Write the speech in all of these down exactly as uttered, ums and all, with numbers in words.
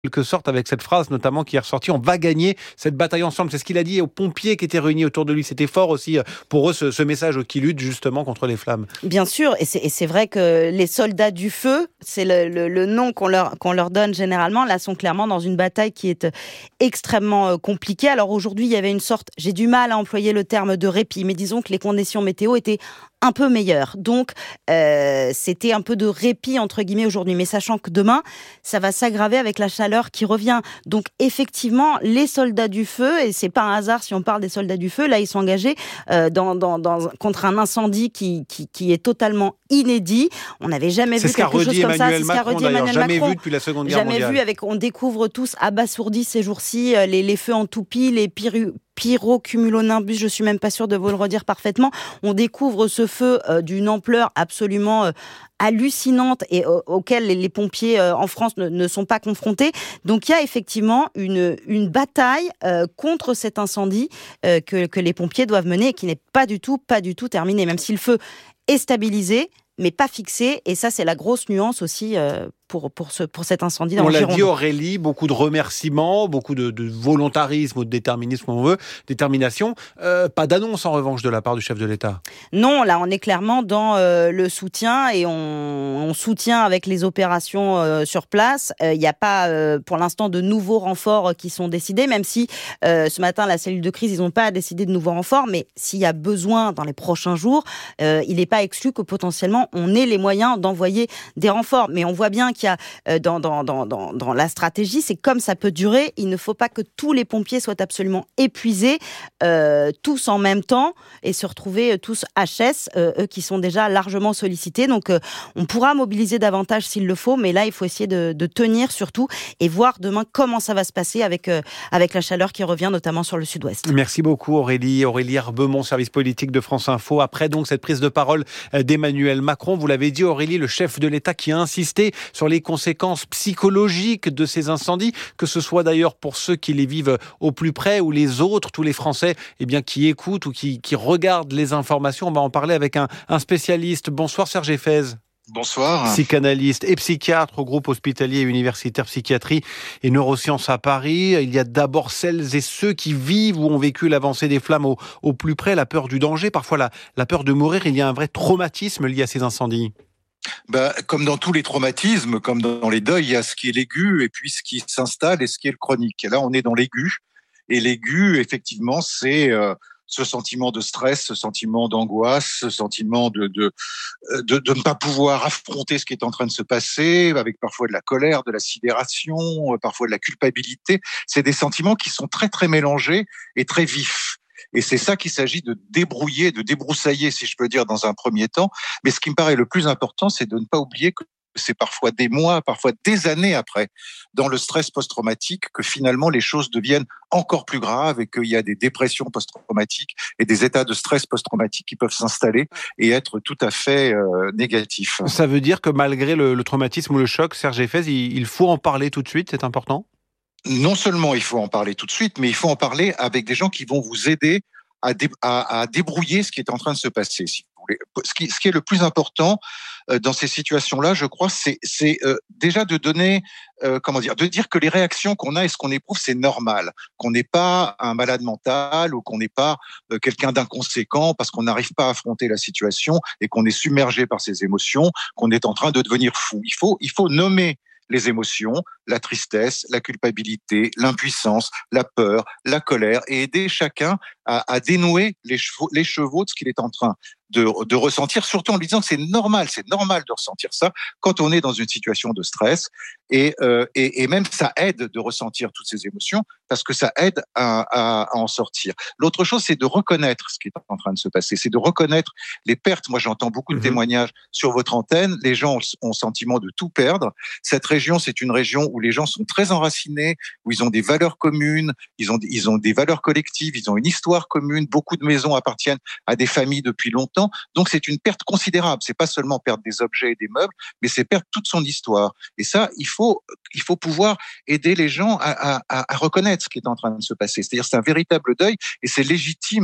quelque sorte avec cette phrase notamment qui est ressortie, on va gagner cette bataille ensemble. C'est ce qu'il a dit aux pompiers qui étaient réunis autour de lui. C'était fort aussi pour eux ce, ce message qui lutte justement contre les flammes. Bien sûr, et c'est, et c'est vrai que les soldats du feu, c'est le, le, le nom qu'on leur, qu'on leur donne généralement, là sont clairement dans une bataille qui est extrêmement compliquée. Alors aujourd'hui, il y avait une sorte, j'ai du mal à employer le terme de répit, mais disons que les conditions météo étaient un peu meilleures. Donc, euh, c'était un peu de répit, entre guillemets, aujourd'hui. Mais sachant que demain, ça va s'aggraver avec la chaleur qui revient. Donc, effectivement, les soldats du feu, et c'est pas un hasard si on parle des soldats du feu, là, ils sont engagés euh, dans, dans, dans, contre un incendie qui, qui, qui est totalement inédit. On n'avait jamais c'est vu quelque chose Emmanuel comme ça. C'est ce qu'a redit Emmanuel jamais Macron. vu depuis la Seconde Guerre jamais mondiale. Vu avec, on découvre tous abasourdis ces jours-ci, les, les feux en toupie, les pyru... pyrocumulonimbus, je suis même pas sûre de vous le redire parfaitement. On découvre ce feu euh, d'une ampleur absolument euh, hallucinante et euh, auquel les, les pompiers euh, en France ne, ne sont pas confrontés. Donc il y a effectivement une, une bataille euh, contre cet incendie euh, que, que les pompiers doivent mener et qui n'est pas du tout, pas du tout terminé, même si le feu est stabilisé, mais pas fixé. Et ça, c'est la grosse nuance aussi euh, pour, pour, ce, pour cet incendie dans on le l'a Gironde. dit Aurélie, beaucoup de remerciements, beaucoup de, de volontarisme ou de déterminisme, comme on veut, détermination. Euh, pas d'annonce en revanche de la part du chef de l'État. Non, là on est clairement dans euh, le soutien et on, on soutient avec les opérations euh, sur place. Il euh, n'y a pas euh, pour l'instant de nouveaux renforts qui sont décidés, même si euh, ce matin la cellule de crise, ils n'ont pas décidé de nouveaux renforts, mais s'il y a besoin dans les prochains jours, euh, il n'est pas exclu que potentiellement on ait les moyens d'envoyer des renforts. Mais on voit bien qu'il y a euh, dans, dans, dans, dans, dans la stratégie, c'est comme ça peut durer, il ne faut pas que tous les pompiers soient absolument épuisés, euh, tous en même temps, et se retrouver tous H S, euh, eux qui sont déjà largement sollicités. Donc euh, on pourra mobiliser davantage s'il le faut, mais là il faut essayer de, de tenir surtout et voir demain comment ça va se passer avec, euh, avec la chaleur qui revient notamment sur le sud-ouest. Merci beaucoup Aurélie. Aurélie Herbemont, service politique de France Info. Après donc cette prise de parole d'Emmanuel Macron, vous l'avez dit Aurélie, le chef de l'État qui a insisté sur les conséquences psychologiques de ces incendies, que ce soit d'ailleurs pour ceux qui les vivent au plus près ou les autres, tous les Français eh bien, qui écoutent ou qui, qui regardent les informations. On va en parler avec un, un spécialiste. Bonsoir Serge Effez. Bonsoir. Psychanalyste et psychiatre au groupe hospitalier et universitaire psychiatrie et neurosciences à Paris. Il y a d'abord celles et ceux qui vivent ou ont vécu l'avancée des flammes au, au plus près, la peur du danger, parfois la, la peur de mourir. Il y a un vrai traumatisme lié à ces incendies. Ben, comme dans tous les traumatismes, comme dans les deuils, il y a ce qui est l'aigu et puis ce qui s'installe et ce qui est le chronique. Et là, on est dans l'aigu. Et l'aigu, effectivement, c'est euh, ce sentiment de stress, ce sentiment d'angoisse, ce sentiment de, de, de, de ne pas pouvoir affronter ce qui est en train de se passer, avec parfois de la colère, de la sidération, parfois de la culpabilité. C'est des sentiments qui sont très, très mélangés et très vifs. Et c'est ça qu'il s'agit de débrouiller, de débroussailler, si je peux dire, dans un premier temps. Mais ce qui me paraît le plus important, c'est de ne pas oublier que c'est parfois des mois, parfois des années après, dans le stress post-traumatique, que finalement les choses deviennent encore plus graves et qu'il y a des dépressions post-traumatiques et des états de stress post-traumatique qui peuvent s'installer et être tout à fait euh, négatifs. Ça veut dire que malgré le, le traumatisme ou le choc, Serge Effez, il, il faut en parler tout de suite, c'est important ? Non seulement il faut en parler tout de suite, mais il faut en parler avec des gens qui vont vous aider à, dé, à, à débrouiller ce qui est en train de se passer. Si vous voulez. Ce, qui, ce qui est le plus important euh, dans ces situations-là, je crois, c'est, c'est euh, déjà de donner, euh, comment dire, de dire que les réactions qu'on a et ce qu'on éprouve, c'est normal, qu'on n'est pas un malade mental ou qu'on n'est pas euh, quelqu'un d'inconséquent parce qu'on n'arrive pas à affronter la situation et qu'on est submergé par ses émotions, qu'on est en train de devenir fou. Il faut, il faut nommer les émotions, la tristesse, la culpabilité, l'impuissance, la peur, la colère, et aider chacun à, à dénouer les chevaux, les chevaux de ce qu'il est en train de, de ressentir, surtout en lui disant que c'est normal, c'est normal de ressentir ça quand on est dans une situation de stress, et, euh, et, et même ça aide de ressentir toutes ces émotions parce que ça aide à, à, à en sortir. L'autre chose, c'est de reconnaître ce qui est en train de se passer, c'est de reconnaître les pertes. Moi, j'entends beaucoup de mmh. témoignages sur votre antenne, les gens ont le sentiment de tout perdre. Cette région, c'est une région où les gens sont très enracinés, où ils ont des valeurs communes, ils ont, ils ont des valeurs collectives, ils ont une histoire commune, beaucoup de maisons appartiennent à des familles depuis longtemps, donc c'est une perte considérable, c'est pas seulement perdre des objets et des meubles, mais c'est perdre toute son histoire, et ça, il faut, il faut pouvoir aider les gens à, à, à reconnaître ce qui est en train de se passer, c'est-à-dire c'est un véritable deuil, et c'est légitime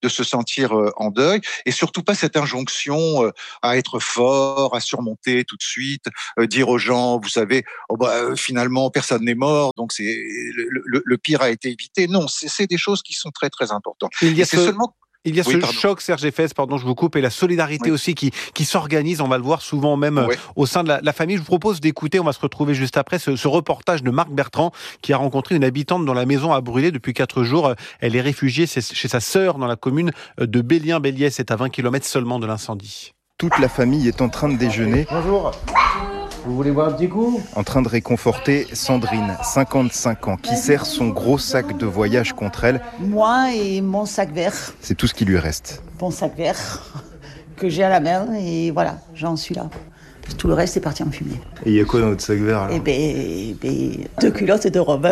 de se sentir euh, en deuil, et surtout pas cette injonction euh, à être fort, à surmonter tout de suite, euh, dire aux gens, vous savez, oh bah, euh, finalement personne n'est mort, donc c'est le, le, le pire a été évité. Non, c'est, c'est des choses qui sont très très importantes. Il y a et c'est ce... seulement Il y a oui, ce pardon. choc, Serge Effès, pardon, je vous coupe, et la solidarité oui. aussi qui, qui s'organise, on va le voir souvent même oui. au sein de la, la famille. Je vous propose d'écouter, on va se retrouver juste après, ce, ce reportage de Marc Bertrand qui a rencontré une habitante dont la maison a brûlé depuis quatre jours. Elle est réfugiée chez sa sœur dans la commune de Bélien-Béliès, c'est à vingt kilomètres seulement de l'incendie. Toute la famille est en train de déjeuner. Bonjour. Vous voulez boire un petit coup ? En train de réconforter Sandrine, cinquante-cinq ans, qui serre son gros sac de voyage contre elle. Moi et mon sac vert. C'est tout ce qui lui reste. Mon sac vert que j'ai à la main et voilà, j'en suis là. Tout le reste est parti en fumée. Et il y a quoi dans votre sac vert alors ? Eh ben, ben, deux culottes et deux robes.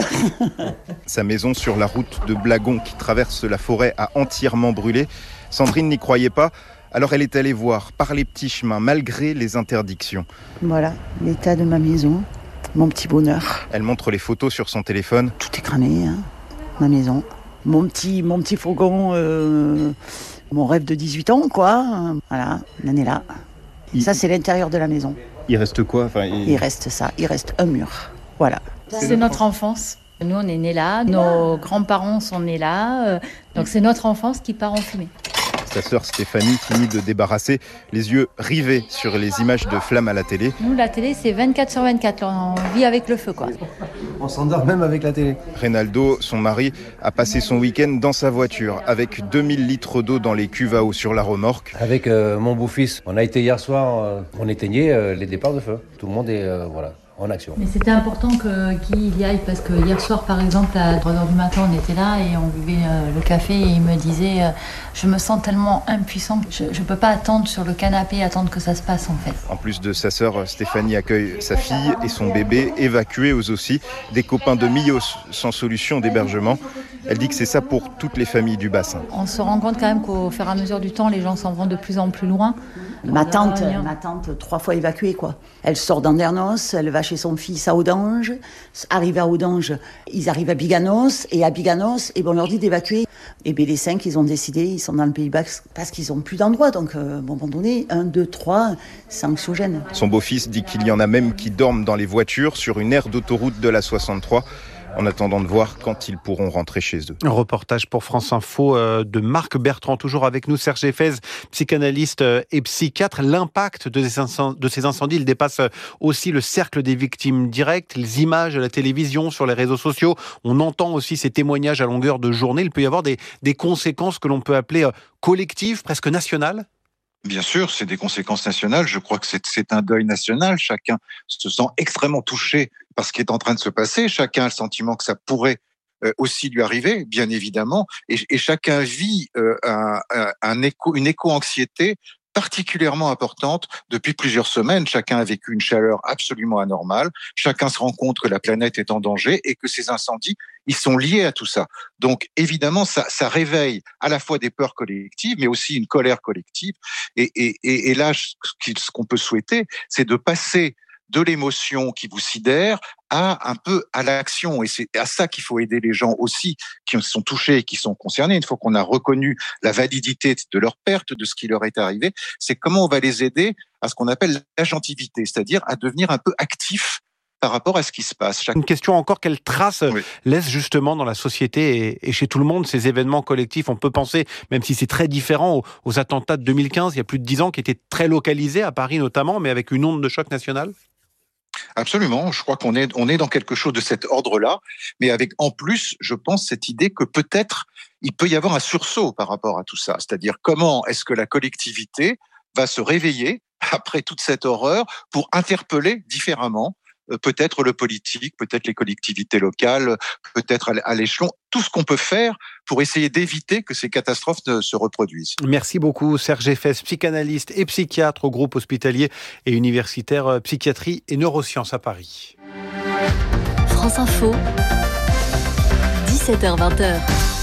Sa maison sur la route de Blagon qui traverse la forêt a entièrement brûlé. Sandrine n'y croyait pas. Alors elle est allée voir par les petits chemins, malgré les interdictions. Voilà, l'état de ma maison, mon petit bonheur. Elle montre les photos sur son téléphone. Tout est cramé, hein, ma maison. Mon petit, mon petit fourgon, euh, mon rêve de dix-huit ans, quoi. Voilà, on en est là. Il... Ça, c'est l'intérieur de la maison. Il reste quoi enfin, il... il reste ça, il reste un mur. Voilà. C'est, c'est notre enfance. Nous, on est nés là, nos grands-parents sont nés là. Euh, donc c'est notre enfance qui part en fumée. Sa sœur Stéphanie finit de débarrasser, les yeux rivés sur les images de flammes à la télé. Nous, la télé, c'est vingt-quatre sur vingt-quatre. On vit avec le feu, quoi. On s'endort même avec la télé. Reynaldo, son mari, a passé son week-end dans sa voiture avec deux mille litres d'eau dans les cuves à eau sur la remorque. Avec euh, mon beau-fils, on a été hier soir, euh, on éteignait euh, les départs de feu. Tout le monde est euh, voilà, en action. Mais c'était important que Guy y aille parce que hier soir, par exemple, à trois heures du matin, on était là et on buvait euh, le café et il me disait euh, je me sens tellement impuissant, je ne peux pas attendre sur le canapé et attendre que ça se passe en fait. En plus de sa sœur, Stéphanie accueille sa fille et son bébé évacués eux aussi, des copains de Millos sans solution d'hébergement. Elle dit que c'est ça pour toutes les familles du bassin. On se rend compte quand même qu'au fur et à mesure du temps, les gens s'en vont de plus en plus loin. Ma tante, ma tante, trois fois évacuée, quoi. Elle sort d'Andernos, elle va chez son fils à Audange. Arrivée à Audange, ils arrivent à Biganos. Et à Biganos, et ben on leur dit d'évacuer. Et bien les cinq, ils ont décidé, ils sont dans le Pays Basque parce qu'ils n'ont plus d'endroit. Donc, euh, à un moment donné, un, deux, trois, c'est anxiogène. Son beau-fils dit qu'il y en a même qui dorment dans les voitures sur une aire d'autoroute de la soixante-trois. En attendant de voir quand ils pourront rentrer chez eux. Un reportage pour France Info de Marc Bertrand, toujours avec nous, Serge Effès, psychanalyste et psychiatre. L'impact de ces incendies, il dépasse aussi le cercle des victimes directes, les images à la télévision, sur les réseaux sociaux. On entend aussi ces témoignages à longueur de journée. Il peut y avoir des, des conséquences que l'on peut appeler collectives, presque nationales. Bien sûr, c'est des conséquences nationales. Je crois que c'est, c'est un deuil national. Chacun se sent extrêmement touché par ce qui est en train de se passer. Chacun a le sentiment que ça pourrait euh, aussi lui arriver, bien évidemment. Et, et chacun vit euh, un, un, un écho, une éco-anxiété particulièrement importante depuis plusieurs semaines. Chacun a vécu une chaleur absolument anormale. Chacun se rend compte que la planète est en danger et que ces incendies, ils sont liés à tout ça. Donc, évidemment, ça, ça réveille à la fois des peurs collectives, mais aussi une colère collective. Et, et, et, et là, ce qu'on peut souhaiter, c'est de passer de l'émotion qui vous sidère à un peu à l'action. Et c'est à ça qu'il faut aider les gens aussi qui sont touchés et qui sont concernés. Une fois qu'on a reconnu la validité de leur perte, de ce qui leur est arrivé, c'est comment on va les aider à ce qu'on appelle l'agentivité, c'est-à-dire à devenir un peu actifs par rapport à ce qui se passe. Chaque... Une question encore, quelle trace oui. laisse justement dans la société et, et chez tout le monde ces événements collectifs? On peut penser, même si c'est très différent, aux, aux attentats de deux mille quinze, il y a plus de dix ans, qui étaient très localisés, à Paris notamment, mais avec une onde de choc nationale. Absolument, je crois qu'on est, on est dans quelque chose de cet ordre-là, mais avec en plus, je pense, cette idée que peut-être il peut y avoir un sursaut par rapport à tout ça. C'est-à-dire comment est-ce que la collectivité va se réveiller après toute cette horreur pour interpeller différemment peut-être le politique, peut-être les collectivités locales, peut-être à l'échelon, tout ce qu'on peut faire pour essayer d'éviter que ces catastrophes ne se reproduisent. Merci beaucoup Serge Effès, psychanalyste et psychiatre au groupe hospitalier et universitaire psychiatrie et neurosciences à Paris. France Info, dix-sept heures vingt.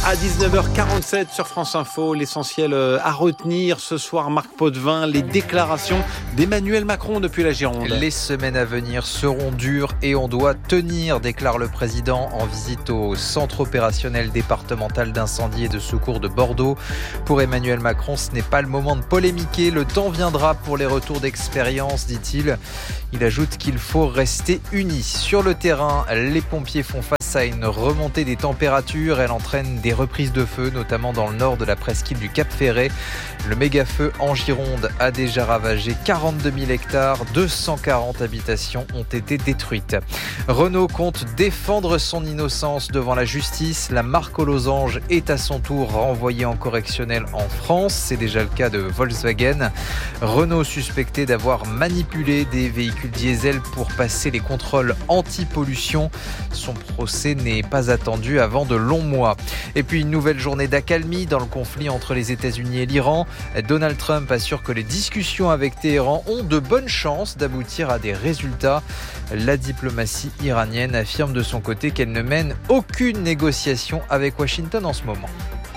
À dix-neuf heures quarante-sept sur France Info, l'essentiel à retenir ce soir, Marc Potvin, les déclarations d'Emmanuel Macron depuis la Gironde. Les semaines à venir seront dures et on doit tenir, déclare le président en visite au centre opérationnel départemental d'incendie et de secours de Bordeaux. Pour Emmanuel Macron, ce n'est pas le moment de polémiquer, le temps viendra pour les retours d'expérience, dit-il. Il ajoute qu'il faut rester unis. Sur le terrain, les pompiers font face à une remontée des températures. Elle entraîne des reprises de feu, notamment dans le nord de la presqu'île du Cap-Ferret. Le méga-feu en Gironde a déjà ravagé quarante-deux mille hectares. deux cent quarante habitations ont été détruites. Renault compte défendre son innocence devant la justice. La marque aux losanges est à son tour renvoyée en correctionnel en France. C'est déjà le cas de Volkswagen. Renault suspecté d'avoir manipulé des véhicules diesel pour passer les contrôles anti-pollution. Son procès n'est pas attendu avant de longs mois. Et puis une nouvelle journée d'accalmie dans le conflit entre les États-Unis et l'Iran. Donald Trump assure que les discussions avec Téhéran ont de bonnes chances d'aboutir à des résultats. La diplomatie iranienne affirme de son côté qu'elle ne mène aucune négociation avec Washington en ce moment.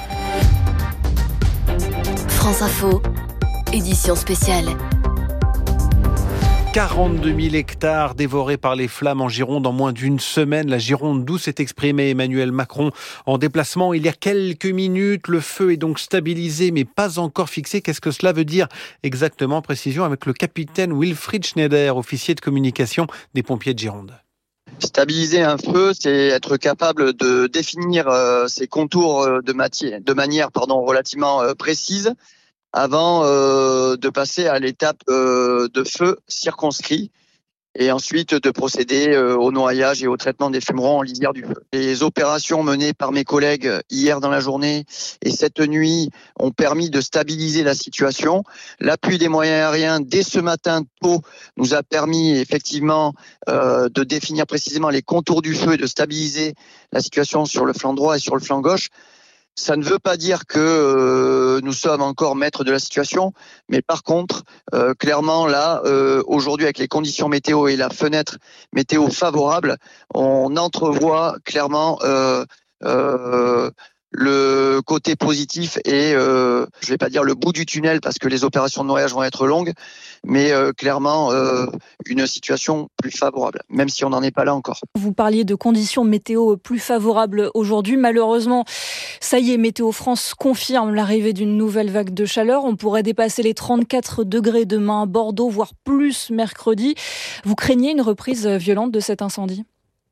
France Info, édition spéciale. quarante-deux mille hectares dévorés par les flammes en Gironde en moins d'une semaine. La Gironde d'où s'est exprimé Emmanuel Macron en déplacement il y a quelques minutes. Le feu est donc stabilisé mais pas encore fixé. Qu'est-ce que cela veut dire exactement? Précision avec le capitaine Wilfried Schneider, officier de communication des pompiers de Gironde. Stabiliser un feu, c'est être capable de définir euh, ses contours de, matière, de manière pardon, relativement euh, précise avant euh, de passer à l'étape euh, de feu circonscrit et ensuite de procéder euh, au noyage et au traitement des fumerons en lisière du feu. Les opérations menées par mes collègues hier dans la journée et cette nuit ont permis de stabiliser la situation. L'appui des moyens aériens dès ce matin tôt nous a permis effectivement euh, de définir précisément les contours du feu et de stabiliser la situation sur le flanc droit et sur le flanc gauche. Ça ne veut pas dire que euh, nous sommes encore maîtres de la situation, mais par contre, euh, clairement là, euh, aujourd'hui avec les conditions météo et la fenêtre météo favorable, on entrevoit clairement euh, euh, le côté positif et euh, je vais pas dire le bout du tunnel parce que les opérations de noyage vont être longues, mais euh, clairement euh, une situation plus favorable, même si on n'en est pas là encore. Vous parliez de conditions météo plus favorables aujourd'hui. Malheureusement, ça y est, Météo France confirme l'arrivée d'une nouvelle vague de chaleur. On pourrait dépasser les trente-quatre degrés demain à Bordeaux, voire plus mercredi. Vous craignez une reprise violente de cet incendie ?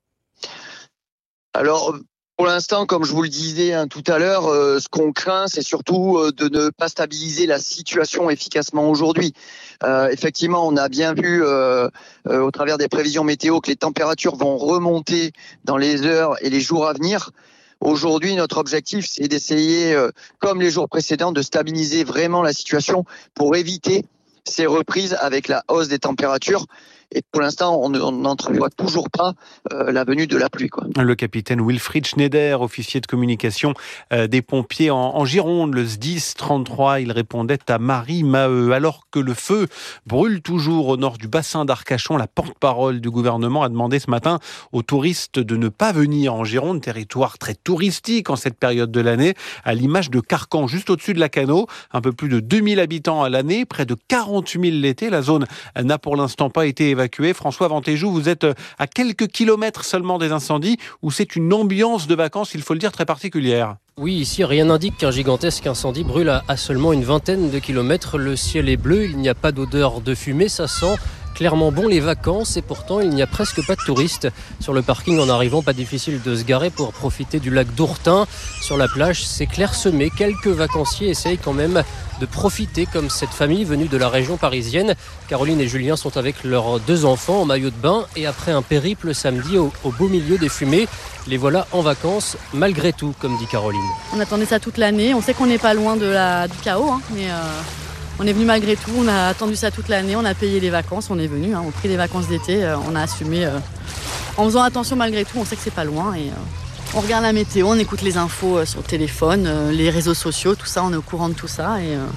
Alors, pour l'instant, comme je vous le disais hein, tout à l'heure, euh, ce qu'on craint, c'est surtout euh, de ne pas stabiliser la situation efficacement aujourd'hui. Euh, effectivement, on a bien vu euh, euh, au travers des prévisions météo que les températures vont remonter dans les heures et les jours à venir. Aujourd'hui, notre objectif, c'est d'essayer, euh, comme les jours précédents, de stabiliser vraiment la situation pour éviter ces reprises avec la hausse des températures. Et pour l'instant, on n'entrevoit toujours pas euh, la venue de la pluie, quoi. Le capitaine Wilfried Schneider, officier de communication euh, des pompiers en, en Gironde, le S D I S trente-trois, il répondait à Marie Maheu. Alors que le feu brûle toujours au nord du bassin d'Arcachon, la porte-parole du gouvernement a demandé ce matin aux touristes de ne pas venir en Gironde, territoire très touristique en cette période de l'année, à l'image de Carcan, juste au-dessus de Lacanau, un peu plus de deux mille habitants à l'année, près de quarante mille l'été. La zone n'a pour l'instant pas été évacué. François Ventéjou, vous êtes à quelques kilomètres seulement des incendies où c'est une ambiance de vacances, il faut le dire, très particulière. Oui, ici, rien n'indique qu'un gigantesque incendie brûle à seulement une vingtaine de kilomètres. Le ciel est bleu, il n'y a pas d'odeur de fumée, ça sent clairement bon les vacances et pourtant il n'y a presque pas de touristes. Sur le parking en arrivant, pas difficile de se garer pour profiter du lac d'Ourtin. Sur la plage, c'est clairsemé. Quelques vacanciers essayent quand même de profiter comme cette famille venue de la région parisienne. Caroline et Julien sont avec leurs deux enfants en maillot de bain et après un périple samedi au, au beau milieu des fumées, les voilà en vacances malgré tout, comme dit Caroline. On attendait ça toute l'année. On sait qu'on n'est pas loin de la, du chaos, hein, mais... Euh... On est venu malgré tout, on a attendu ça toute l'année, on a payé les vacances, on est venu, hein, on a pris les vacances d'été, euh, on a assumé euh, en faisant attention malgré tout, on sait que c'est pas loin et euh, on regarde la météo, on écoute les infos euh, sur le téléphone, euh, les réseaux sociaux, tout ça, on est au courant de tout ça et euh,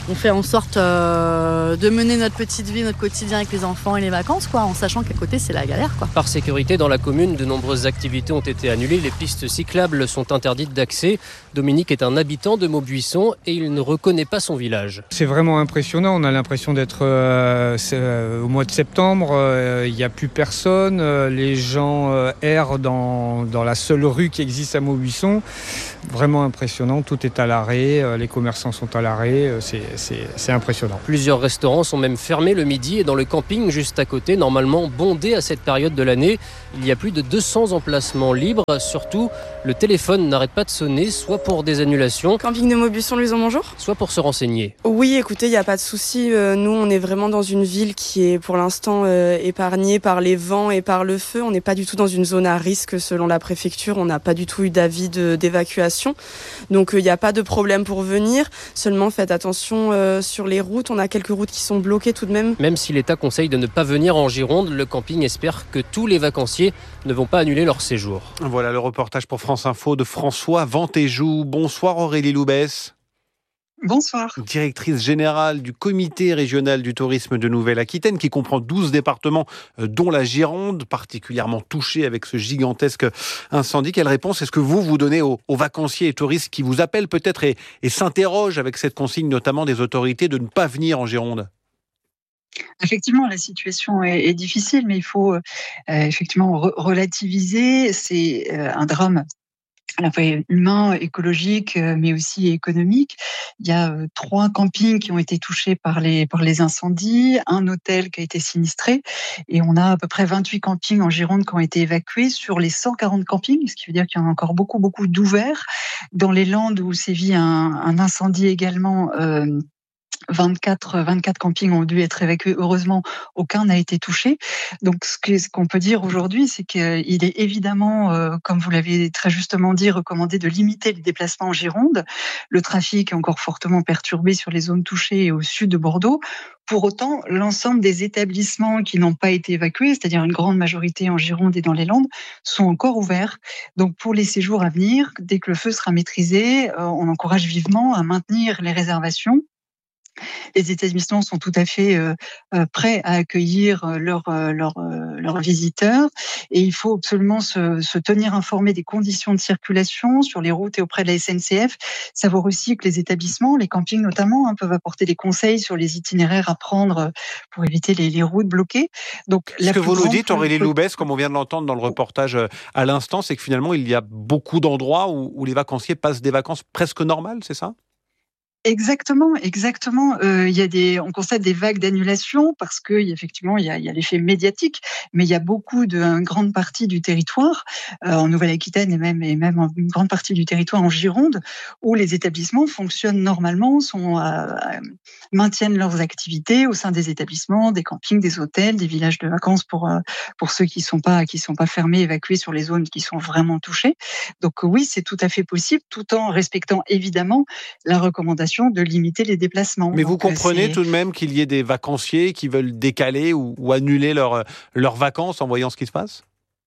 on fait en sorte euh, de mener notre petite vie, notre quotidien avec les enfants et les vacances, quoi, en sachant qu'à côté, c'est la galère, quoi. Par sécurité, dans la commune, de nombreuses activités ont été annulées. Les pistes cyclables sont interdites d'accès. Dominique est un habitant de Maubuisson et il ne reconnaît pas son village. C'est vraiment impressionnant. On a l'impression d'être euh, euh, au mois de septembre. Il euh, n'y a plus personne. Euh, les gens euh, errent dans, dans la seule rue qui existe à Maubuisson. Vraiment impressionnant. Tout est à l'arrêt. Euh, les commerçants sont à l'arrêt. Euh, c'est, c'est, c'est impressionnant. Plusieurs restaurants sont même fermés le midi et dans le camping juste à côté, normalement bondé à cette période de l'année, il y a plus de deux cents emplacements libres. Surtout, le téléphone n'arrête pas de sonner, soit pour des annulations. Camping de Maubuisson, Louison, bonjour. Soit pour se renseigner. Oui, écoutez, il n'y a pas de souci. Euh, nous, on est vraiment dans une ville qui est pour l'instant euh, épargnée par les vents et par le feu. On n'est pas du tout dans une zone à risque selon la préfecture. On n'a pas du tout eu d'avis de, d'évacuation. Donc, il euh, n'y a pas de problème pour venir. Seulement, faites attention euh, sur les routes. On a quelques routes qui sont bloquées tout de même. Même si l'État conseille de ne pas venir en Gironde, le camping espère que tous les vacanciers ne vont pas annuler leur séjour. Voilà le reportage pour France Info de François Ventéjou. Bonsoir Aurélie Loubès. Bonsoir. Directrice générale du comité régional du tourisme de Nouvelle-Aquitaine qui comprend douze départements dont la Gironde, particulièrement touchée avec ce gigantesque incendie. Quelle réponse est-ce que vous vous donnez aux, aux vacanciers et touristes qui vous appellent peut-être et, et s'interrogent avec cette consigne notamment des autorités de ne pas venir en Gironde ? Effectivement, la situation est, est difficile, mais il faut euh, effectivement re- relativiser. C'est euh, un drame à la fois humain, écologique, mais aussi économique. Il y a euh, trois campings qui ont été touchés par les, par les incendies, un hôtel qui a été sinistré, et on a à peu près vingt-huit campings en Gironde qui ont été évacués sur les cent quarante campings, ce qui veut dire qu'il y en a encore beaucoup, beaucoup d'ouverts. Dans les Landes où sévit un, un incendie également, euh, vingt-quatre, vingt-quatre campings ont dû être évacués. Heureusement, aucun n'a été touché. Donc, ce, que, ce qu'on peut dire aujourd'hui, c'est qu'il est évidemment, euh, comme vous l'avez très justement dit, recommandé de limiter les déplacements en Gironde. Le trafic est encore fortement perturbé sur les zones touchées et au sud de Bordeaux. Pour autant, l'ensemble des établissements qui n'ont pas été évacués, c'est-à-dire une grande majorité en Gironde et dans les Landes, sont encore ouverts. Donc, pour les séjours à venir, dès que le feu sera maîtrisé, euh, on encourage vivement à maintenir les réservations. Les établissements sont tout à fait euh, prêts à accueillir leurs euh, leurs euh, leurs visiteurs et il faut absolument se, se tenir informé des conditions de circulation sur les routes et auprès de la S N C F. Savoir aussi que les établissements, les campings notamment, hein, peuvent apporter des conseils sur les itinéraires à prendre pour éviter les, les routes bloquées. Donc, ce que vous nous dites, Aurélie Loubès, comme on vient de l'entendre dans le reportage à l'instant, c'est que finalement il y a beaucoup d'endroits où, où les vacanciers passent des vacances presque normales, c'est ça ? Exactement, exactement. Euh, il y a des, on constate des vagues d'annulation parce que effectivement il y a, il y a l'effet médiatique, mais il y a beaucoup de, une grande partie du territoire euh, en Nouvelle-Aquitaine et même et même en une grande partie du territoire en Gironde où les établissements fonctionnent normalement, sont euh, maintiennent leurs activités au sein des établissements, des campings, des hôtels, des villages de vacances pour euh, pour ceux qui sont pas qui sont pas fermés, évacués sur les zones qui sont vraiment touchées. Donc oui, c'est tout à fait possible, tout en respectant évidemment la recommandation de limiter les déplacements. Mais Donc, vous comprenez c'est... tout de même qu'il y ait des vacanciers qui veulent décaler ou, ou annuler leur, leurs vacances en voyant ce qui se passe ?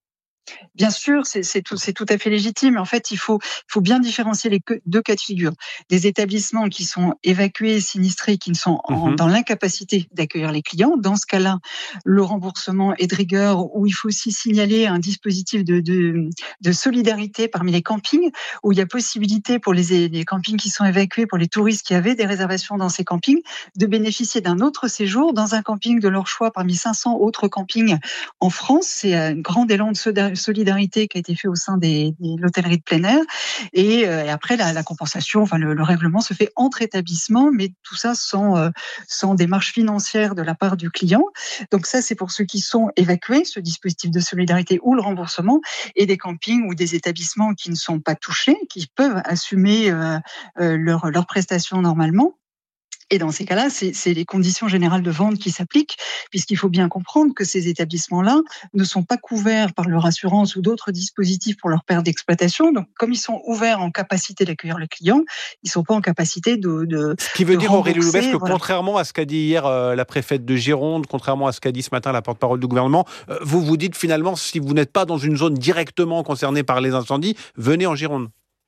Bien sûr, c'est, c'est, tout, c'est tout à fait légitime. En fait, il faut, il faut bien différencier les deux cas de figure. Des établissements qui sont évacués, sinistrés, qui ne sont en, mmh. dans l'incapacité d'accueillir les clients. Dans ce cas-là, le remboursement est de rigueur, où il faut aussi signaler un dispositif de, de, de solidarité parmi les campings, où il y a possibilité pour les, les campings qui sont évacués, pour les touristes qui avaient des réservations dans ces campings, de bénéficier d'un autre séjour dans un camping de leur choix parmi cinq cents autres campings en France. C'est un grand élan de solidarité qui a été fait au sein des, des l'hôtellerie de plein air et, euh, et après la, la compensation, enfin le, le règlement se fait entre établissements, mais tout ça sans euh, sans démarche financière de la part du client. Donc ça c'est pour ceux qui sont évacués, ce dispositif de solidarité ou le remboursement, et des campings ou des établissements qui ne sont pas touchés, qui peuvent assumer euh, euh, leurs leurs prestations normalement. Et dans ces cas-là, c'est, c'est les conditions générales de vente qui s'appliquent, puisqu'il faut bien comprendre que ces établissements-là ne sont pas couverts par leur assurance ou d'autres dispositifs pour leur perte d'exploitation. Donc, comme ils sont ouverts en capacité d'accueillir le client, ils ne sont pas en capacité de, de Ce qui veut dire, Aurélie Loubès, que voilà. contrairement à ce qu'a dit hier euh, la préfète de Gironde, contrairement à ce qu'a dit ce matin la porte-parole du gouvernement, euh, vous vous dites finalement, si vous n'êtes pas dans une zone directement concernée par les incendies, venez en Gironde.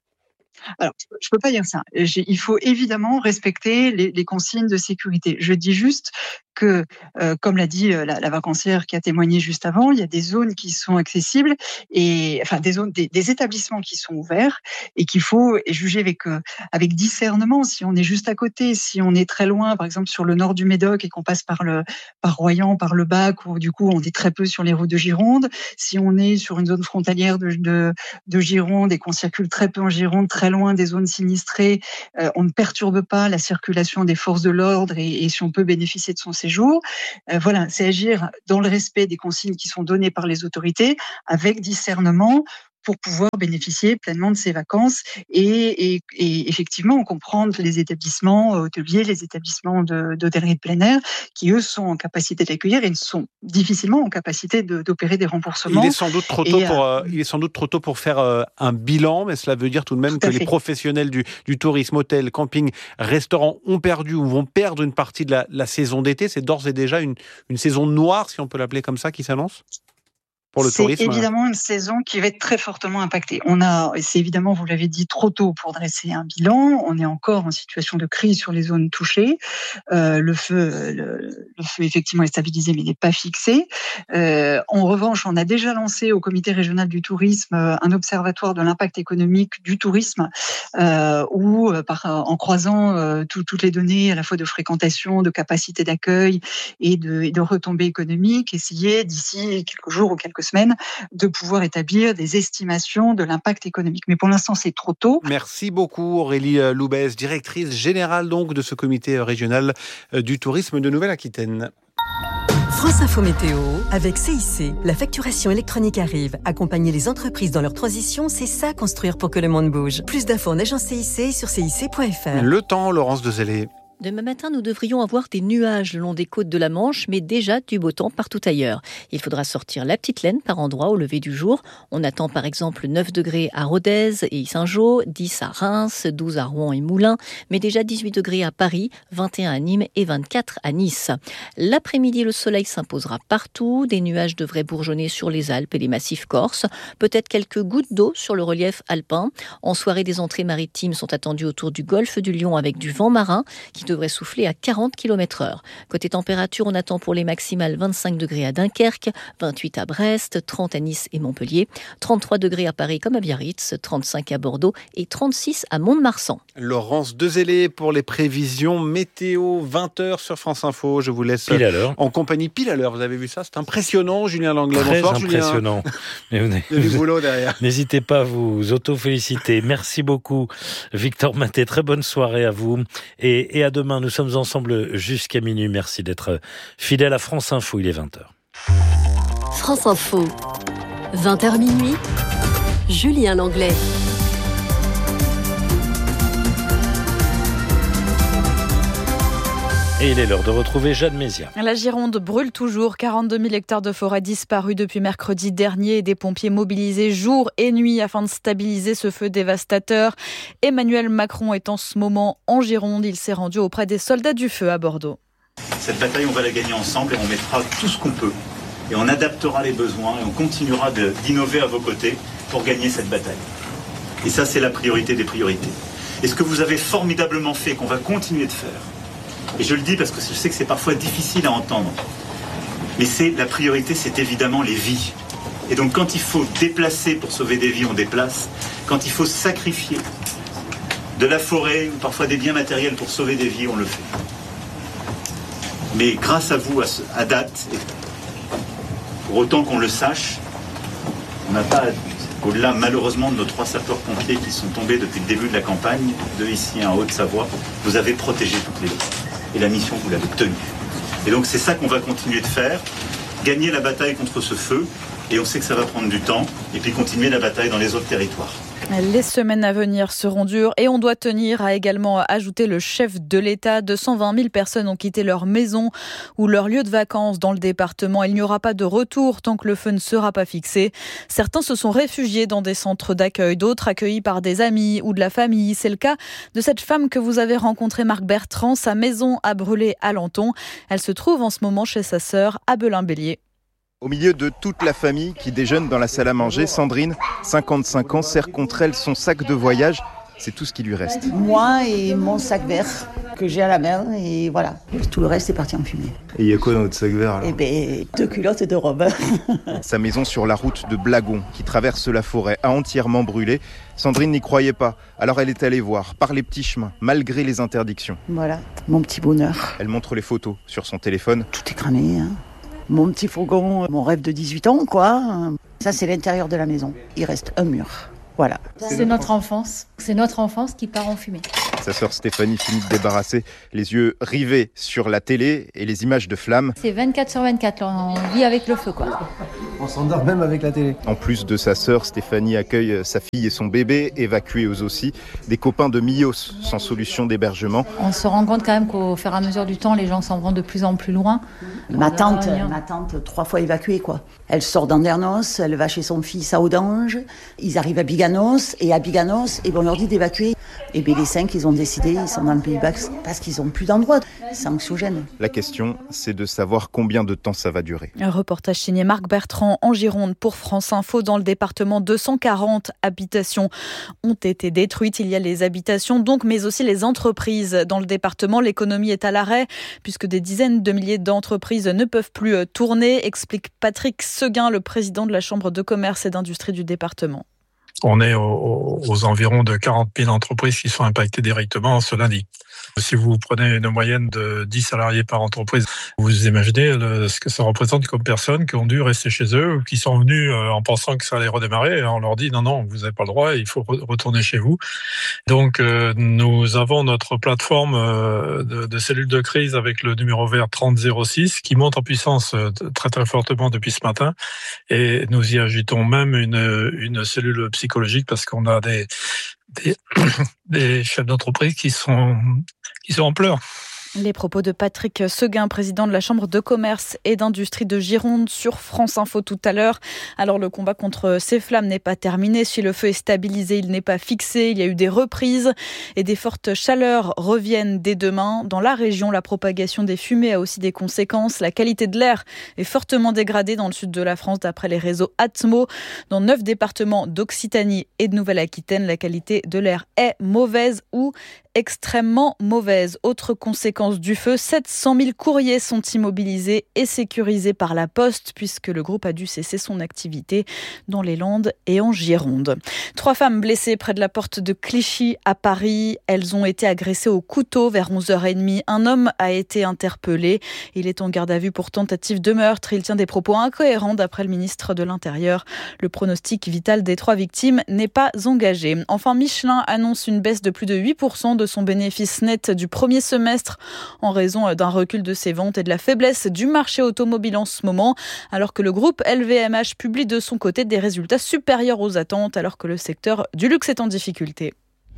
Alors, je peux pas dire ça. J'ai, il faut évidemment respecter les, les consignes de sécurité. Je dis juste que, euh, comme l'a dit la, la vacancière qui a témoigné juste avant, il y a des zones qui sont accessibles et enfin des zones, des, des établissements qui sont ouverts et qu'il faut juger avec euh, avec discernement. Si on est juste à côté, si on est très loin, par exemple sur le nord du Médoc et qu'on passe par le par Royan, par le Bac, où du coup on est très peu sur les routes de Gironde. Si on est sur une zone frontalière de de, de Gironde et qu'on circule très peu en Gironde, très loin des zones sinistrées, euh, on ne perturbe pas la circulation des forces de l'ordre et, et si on peut bénéficier de son séjour, euh, voilà, c'est agir dans le respect des consignes qui sont données par les autorités, avec discernement, pour pouvoir bénéficier pleinement de ces vacances et, et, et effectivement comprendre les établissements hôteliers, les établissements de, d'hôtellerie de plein air, qui eux sont en capacité d'accueillir et sont difficilement en capacité de, d'opérer des remboursements. Il est sans doute trop tôt et, pour, euh, il est sans doute trop tôt pour faire euh, un bilan, mais cela veut dire tout de même tout que les professionnels du, du tourisme, hôtel, camping, restaurant ont perdu ou vont perdre une partie de la, la saison d'été. C'est d'ores et déjà une, une saison noire, si on peut l'appeler comme ça, qui s'annonce pour le c'est tourisme. Évidemment une saison qui va être très fortement impactée. On a, c'est évidemment, vous l'avez dit, trop tôt pour dresser un bilan. On est encore en situation de crise sur les zones touchées. Euh, le feu, le, le feu effectivement est stabilisé, mais il n'est pas fixé. Euh, en revanche, on a déjà lancé au Comité régional du tourisme un observatoire de l'impact économique du tourisme, euh, où, par, en croisant euh, tout, toutes les données à la fois de fréquentation, de capacité d'accueil et de, et de retombées économiques, essayer d'ici quelques jours ou quelques semaines de pouvoir établir des estimations de l'impact économique. Mais pour l'instant, c'est trop tôt. Merci beaucoup Aurélie Loubès, directrice générale donc de ce comité régional du tourisme de Nouvelle-Aquitaine. France Info Météo avec C I C. La facturation électronique arrive. Accompagner les entreprises dans leur transition, c'est ça construire pour que le monde bouge. Plus d'infos en agence C I C sur C I C point F R. Le temps, Laurence Dezellé. Demain matin, nous devrions avoir des nuages le long des côtes de la Manche, mais déjà du beau temps partout ailleurs. Il faudra sortir la petite laine par endroits au lever du jour. On attend par exemple neuf degrés à Rodez et Saint-Jean, dix à Reims, douze à Rouen et Moulins, mais déjà dix-huit degrés à Paris, vingt et un à Nîmes et vingt-quatre à Nice. L'après-midi, le soleil s'imposera partout. Des nuages devraient bourgeonner sur les Alpes et les massifs corses. Peut-être quelques gouttes d'eau sur le relief alpin. En soirée, des entrées maritimes sont attendues autour du golfe du Lion avec du vent marin qui devrait souffler à quarante kilomètres heure. Côté température, on attend pour les maximales vingt-cinq degrés à Dunkerque, vingt-huit à Brest, trente à Nice et Montpellier, trente-trois degrés à Paris comme à Biarritz, trente-cinq à Bordeaux et trente-six à Mont-de-Marsan. Laurence Dezellé pour les prévisions météo, vingt heures sur France Info. Je vous laisse pile à l'heure. En compagnie pile à l'heure. Vous avez vu ça? C'est impressionnant, Julien Langlais. Très Bonsoir, impressionnant. Julien. Mais il y a du boulot derrière. N'hésitez pas à vous auto-féliciter. Merci beaucoup, Victor Maté. Très bonne soirée à vous. Et, et à demain. Nous sommes ensemble jusqu'à minuit. Merci d'être fidèle à France Info. Il est vingt heures. France Info, vingt heures minuit, Julien Langlais. Et il est l'heure de retrouver Jeanne Mézia. La Gironde brûle toujours. quarante-deux mille hectares de forêt disparus depuis mercredi dernier et des pompiers mobilisés jour et nuit afin de stabiliser ce feu dévastateur. Emmanuel Macron est en ce moment en Gironde. Il s'est rendu auprès des soldats du feu à Bordeaux. Cette bataille, on va la gagner ensemble et on mettra tout ce qu'on peut. Et on adaptera les besoins et on continuera de, d'innover à vos côtés pour gagner cette bataille. Et ça, c'est la priorité des priorités. Et ce que vous avez formidablement fait, qu'on va continuer de faire, et je le dis parce que je sais que c'est parfois difficile à entendre. Mais c'est, la priorité, c'est évidemment les vies. Et donc quand il faut déplacer pour sauver des vies, on déplace. Quand il faut sacrifier de la forêt ou parfois des biens matériels pour sauver des vies, on le fait. Mais grâce à vous, à, ce, à date, pour autant qu'on le sache, on n'a pas, au-delà malheureusement de nos trois sapeurs-pompiers qui sont tombés depuis le début de la campagne, de ici en Haute-Savoie, vous avez protégé toutes les vies. Et la mission, vous l'avez tenue. Et donc c'est ça qu'on va continuer de faire, gagner la bataille contre ce feu, et on sait que ça va prendre du temps, et puis continuer la bataille dans les autres territoires. Les semaines à venir seront dures et on doit tenir, a également ajouté le chef de l'État. deux cent vingt mille personnes ont quitté leur maison ou leur lieu de vacances dans le département. Il n'y aura pas de retour tant que le feu ne sera pas fixé. Certains se sont réfugiés dans des centres d'accueil, d'autres accueillis par des amis ou de la famille. C'est le cas de cette femme que vous avez rencontrée, Marc Bertrand. Sa maison a brûlé à Lenton. Elle se trouve en ce moment chez sa sœur à Belin-Bélier. Au milieu de toute la famille qui déjeune dans la salle à manger, Sandrine, cinquante-cinq ans, serre contre elle son sac de voyage. C'est tout ce qui lui reste. Moi et mon sac vert que j'ai à la main, et voilà. Tout le reste est parti en fumée. Et il y a quoi dans votre sac vert alors ? Eh bien, deux culottes et deux robes. Sa maison sur la route de Blagon, qui traverse la forêt, a entièrement brûlé. Sandrine n'y croyait pas, alors elle est allée voir, par les petits chemins, malgré les interdictions. Voilà, mon petit bonheur. Elle montre les photos sur son téléphone. Tout est cramé, hein. Mon petit fourgon, mon rêve de dix-huit ans, quoi. Ça, c'est l'intérieur de la maison. Il reste un mur. Voilà. C'est notre enfance. C'est notre enfance qui part en fumée. Sa sœur Stéphanie finit de débarrasser, les yeux rivés sur la télé et les images de flammes. C'est vingt-quatre sur vingt-quatre, on vit avec le feu, quoi. On s'endort même avec la télé. En plus de sa sœur, Stéphanie accueille sa fille et son bébé, évacués eux aussi, des copains de Millos, sans solution d'hébergement. On se rend compte quand même qu'au fur et à mesure du temps, les gens s'en vont de plus en plus loin. Ma tante, ma tante, trois fois évacuée, quoi. Elle sort d'Andernos, elle va chez son fils à Audange, ils arrivent à Biganos, et à Biganos, et on leur dit d'évacuer. Et bien les cinq, ils ont décidé, ils sont dans le Pays Basque, parce qu'ils n'ont plus d'endroit. C'est anxiogène. La question, c'est de savoir combien de temps ça va durer. Un reportage signé Marc Bertrand en Gironde pour France Info. Dans le département, deux cent quarante habitations ont été détruites. Il y a les habitations donc, mais aussi les entreprises. Dans le département, l'économie est à l'arrêt puisque des dizaines de milliers d'entreprises ne peuvent plus tourner, explique Patrick Seguin, le président de la Chambre de commerce et d'industrie du département. On est aux, aux environs de quarante mille entreprises qui sont impactées directement ce lundi. Si vous prenez une moyenne de dix salariés par entreprise, vous imaginez le, ce que ça représente comme personnes qui ont dû rester chez eux ou qui sont venus euh, en pensant que ça allait redémarrer et on leur dit non, non, vous n'avez pas le droit, il faut re- retourner chez vous. Donc euh, nous avons notre plateforme euh, de, de cellules de crise avec le numéro vert trente zéro six qui monte en puissance euh, très très fortement depuis ce matin et nous y ajoutons même une, une cellule psychologique parce qu'on a des Des, des chefs d'entreprise qui sont, qui sont en pleurs. Les propos de Patrick Seguin, président de la Chambre de commerce et d'industrie de Gironde sur France Info tout à l'heure. Alors le combat contre ces flammes n'est pas terminé. Si le feu est stabilisé, il n'est pas fixé. Il y a eu des reprises et des fortes chaleurs reviennent dès demain. Dans la région, la propagation des fumées a aussi des conséquences. La qualité de l'air est fortement dégradée dans le sud de la France d'après les réseaux Atmo. Dans neuf départements d'Occitanie et de Nouvelle-Aquitaine, la qualité de l'air est mauvaise ou extrêmement mauvaise. Autre conséquence du feu, sept cent mille courriers sont immobilisés et sécurisés par la Poste puisque le groupe a dû cesser son activité dans les Landes et en Gironde. Trois femmes blessées près de la porte de Clichy à Paris. Elles ont été agressées au couteau vers onze heures trente. Un homme a été interpellé. Il est en garde à vue pour tentative de meurtre. Il tient des propos incohérents d'après le ministre de l'Intérieur. Le pronostic vital des trois victimes n'est pas engagé. Enfin, Michelin annonce une baisse de plus de huit pour cent de son bénéfice net du premier semestre en raison d'un recul de ses ventes et de la faiblesse du marché automobile en ce moment, alors que le groupe L V M H publie de son côté des résultats supérieurs aux attentes, alors que le secteur du luxe est en difficulté.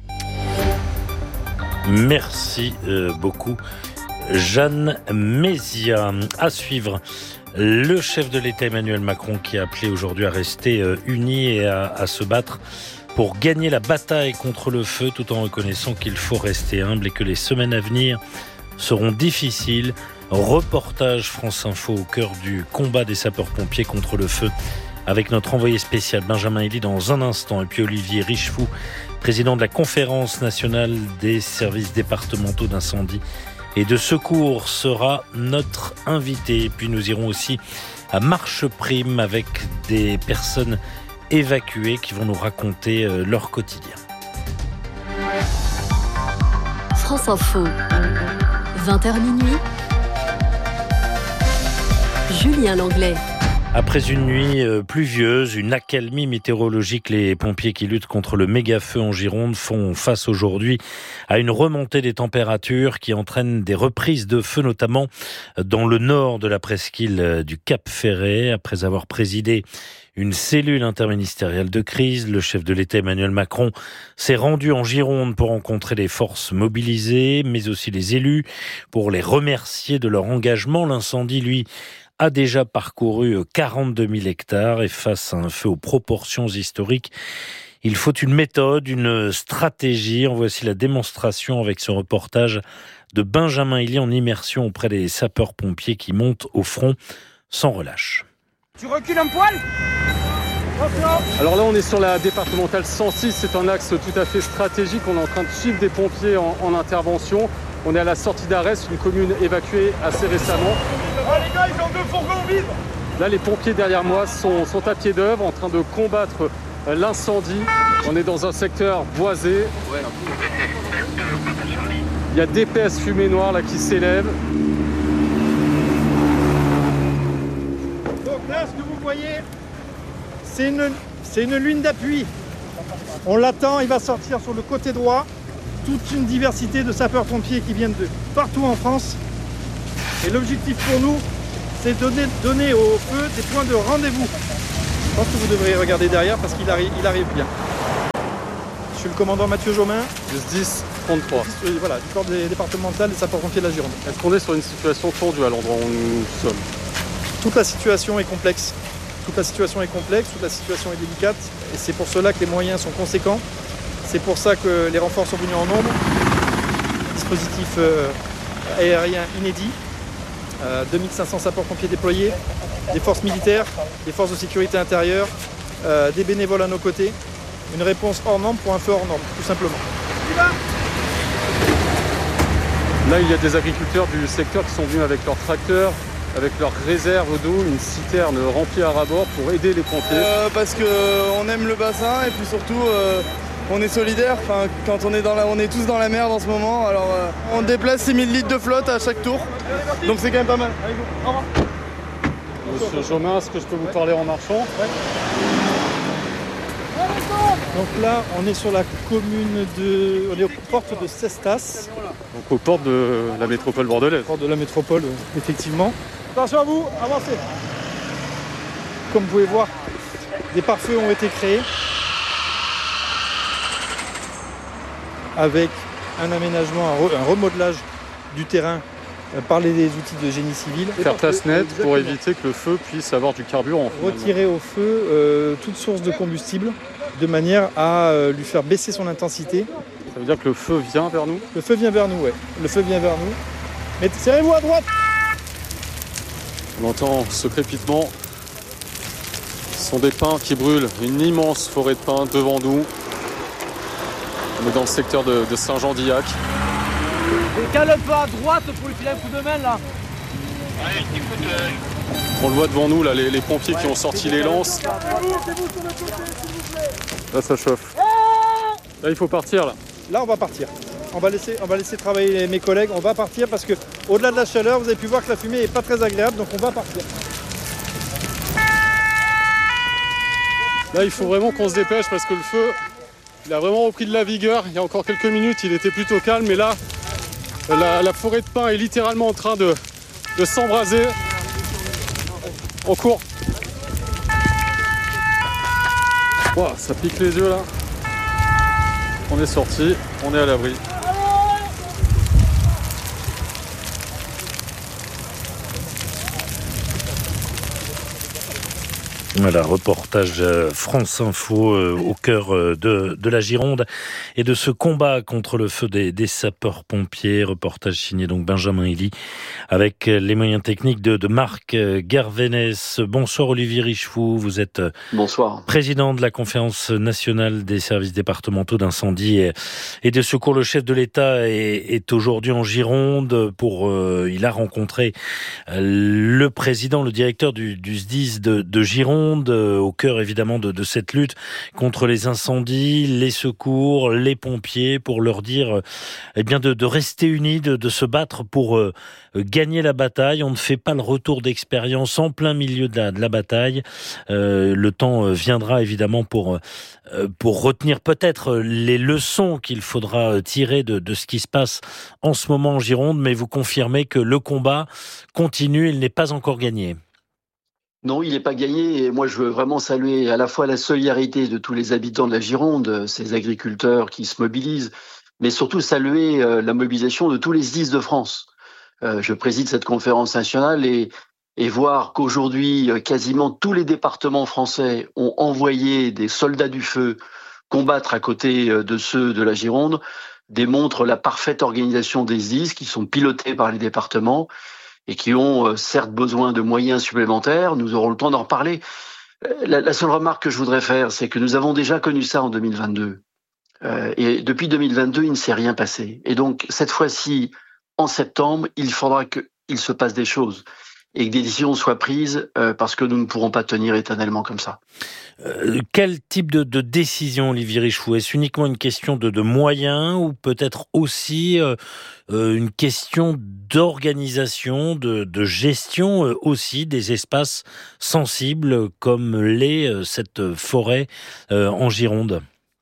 Merci euh, beaucoup, Jeanne Mézia. À suivre, le chef de l'État Emmanuel Macron qui a appelé aujourd'hui à rester euh, unis et à, à se battre pour gagner la bataille contre le feu, tout en reconnaissant qu'il faut rester humble et que les semaines à venir seront difficiles. Reportage France Info au cœur du combat des sapeurs-pompiers contre le feu avec notre envoyé spécial Benjamin Elie dans un instant. Et puis Olivier Richefou, président de la Conférence nationale des services départementaux d'incendie et de secours, sera notre invité. Et puis nous irons aussi à Marcheprime avec des personnes évacués qui vont nous raconter euh, leur quotidien. France Info, vingt heures minuit, Julien Langlais. Après une nuit euh, pluvieuse, une accalmie météorologique, les pompiers qui luttent contre le méga-feu en Gironde font face aujourd'hui à une remontée des températures qui entraîne des reprises de feu, notamment dans le nord de la presqu'île du Cap-Ferret. Après avoir présidé une cellule interministérielle de crise, le chef de l'État Emmanuel Macron s'est rendu en Gironde pour rencontrer les forces mobilisées, mais aussi les élus, pour les remercier de leur engagement. L'incendie, lui, a déjà parcouru quarante-deux mille hectares et face à un feu aux proportions historiques, il faut une méthode, une stratégie. En voici la démonstration avec ce reportage de Benjamin Elie en immersion auprès des sapeurs-pompiers qui montent au front sans relâche. Tu recules un poil ? Alors là, on est sur la départementale cent six. C'est un axe tout à fait stratégique. On est en train de suivre des pompiers en, en intervention. On est à la sortie d'Arès, une commune évacuée assez récemment. Ah, les gars, ils ont deux fourgons vides. Là, les pompiers derrière moi sont, sont à pied d'œuvre en train de combattre l'incendie. On est dans un secteur boisé. Il y a d'épaisses fumées noires là qui s'élèvent. Donc là, ce que vous voyez, c'est une, c'est une lune d'appui. On l'attend, il va sortir sur le côté droit. Toute une diversité de sapeurs-pompiers qui viennent de partout en France. Et l'objectif pour nous, c'est de donner, donner au feu des points de rendez-vous. Je pense que vous devriez regarder derrière parce qu'il arrive, il arrive bien. Je suis le commandant Mathieu Jomain. Du S dix trente-trois. Oui, voilà, du corps des départemental des sapeurs-pompiers de la Gironde. Est-ce qu'on est sur une situation tendue à l'endroit où nous sommes? Toute la situation est complexe. Toute la situation est complexe, toute la situation est délicate. Et c'est pour cela que les moyens sont conséquents. C'est pour ça que les renforts sont venus en nombre. Dispositif euh, aérien inédit. Euh, deux mille cinq cents sapeurs-pompiers déployés, des forces militaires, des forces de sécurité intérieure, euh, des bénévoles à nos côtés. Une réponse hors norme pour un feu hors norme, tout simplement. Là, il y a des agriculteurs du secteur qui sont venus avec leurs tracteurs, avec leurs réserves d'eau, une citerne remplie à ras-bord pour aider les pompiers. Euh, parce qu'on aime le bassin et puis surtout euh, on est solidaires. Enfin, quand on est, dans la, on est tous dans la merde en ce moment, alors euh, on déplace six mille litres de flotte à chaque tour, donc c'est quand même pas mal. Allez, au revoir. Monsieur Jomain, est-ce que je peux vous parler en marchant? Ouais. Donc là, on est sur la commune de... On est aux portes de Cestas. Donc aux portes de la métropole bordelaise. Aux portes de la métropole, effectivement. Attention à vous, avancez. Comme vous pouvez voir, des pare-feux ont été créés avec un aménagement, un remodelage du terrain par les outils de génie civil. Faire place nette pour éviter que le feu puisse avoir du carburant. Retirer au feu euh, toute source de combustible de manière à euh, lui faire baisser son intensité. Ça veut dire que le feu vient vers nous? Le feu vient vers nous, ouais. Le feu vient vers nous. Mais serrez-vous à droite. On entend ce crépitement. Ce sont des pins qui brûlent. Une immense forêt de pins devant nous. On est dans le secteur de, de Saint-Jean-d'Illac. Décale pas à droite pour lui filer un coup de main là. Ouais, écoute, euh... On le voit devant nous, là, les, les pompiers qui ont sorti les lances. Là, ça chauffe. Là, il faut partir. Là, là on va partir. On va, laisser, on va laisser travailler mes collègues. On va partir parce que, au-delà de la chaleur, vous avez pu voir que la fumée n'est pas très agréable. Donc, on va partir. Là, il faut vraiment qu'on se dépêche parce que le feu, il a vraiment repris de la vigueur. Il y a encore quelques minutes, il était plutôt calme. Mais là, la, la forêt de pins est littéralement en train de, de s'embraser. On court. Wow, ça pique les yeux là. On est sorti, on est à l'abri. Voilà, reportage France Info au cœur de, de la Gironde et de ce combat contre le feu des, des sapeurs-pompiers. Reportage signé donc Benjamin Elie avec les moyens techniques de, de Marc Garvenès. Bonsoir Olivier Richefou, vous êtes Bonsoir. président de la Conférence nationale des services départementaux d'incendie et, et de secours. Le chef de l'État est, est aujourd'hui en Gironde pour, euh, il a rencontré le président, le directeur du, du S D I S de, de Gironde. Au cœur évidemment de, de cette lutte contre les incendies, les secours, les pompiers, pour leur dire eh bien de, de rester unis, de, de se battre pour euh, gagner la bataille. On ne fait pas le retour d'expérience en plein milieu de la, de la bataille. Euh, le temps viendra évidemment pour euh, pour retenir peut-être les leçons qu'il faudra tirer de, de ce qui se passe en ce moment en Gironde, mais vous confirmez que le combat continue, il n'est pas encore gagné. Non, il n'est pas gagné et moi je veux vraiment saluer à la fois la solidarité de tous les habitants de la Gironde, ces agriculteurs qui se mobilisent, mais surtout saluer la mobilisation de tous les S D I S de France. Je préside cette conférence nationale et, et voir qu'aujourd'hui quasiment tous les départements français ont envoyé des soldats du feu combattre à côté de ceux de la Gironde démontre la parfaite organisation des S D I S qui sont pilotés par les départements et qui ont euh, certes besoin de moyens supplémentaires, nous aurons le temps d'en reparler. La, la seule remarque que je voudrais faire, c'est que nous avons déjà connu ça en deux mille vingt-deux. Euh, et depuis deux mille vingt-deux, il ne s'est rien passé. Et donc, cette fois-ci, en septembre, il faudra qu'il se passe des choses et que des décisions soient prises euh, parce que nous ne pourrons pas tenir éternellement comme ça. Euh, quel type de, de décision, Olivier Richefoux ? Est-ce uniquement une question de, de moyens ou peut-être aussi euh, euh, une question d'organisation, de, de gestion euh, aussi des espaces sensibles comme l'est euh, cette forêt euh, en Gironde ?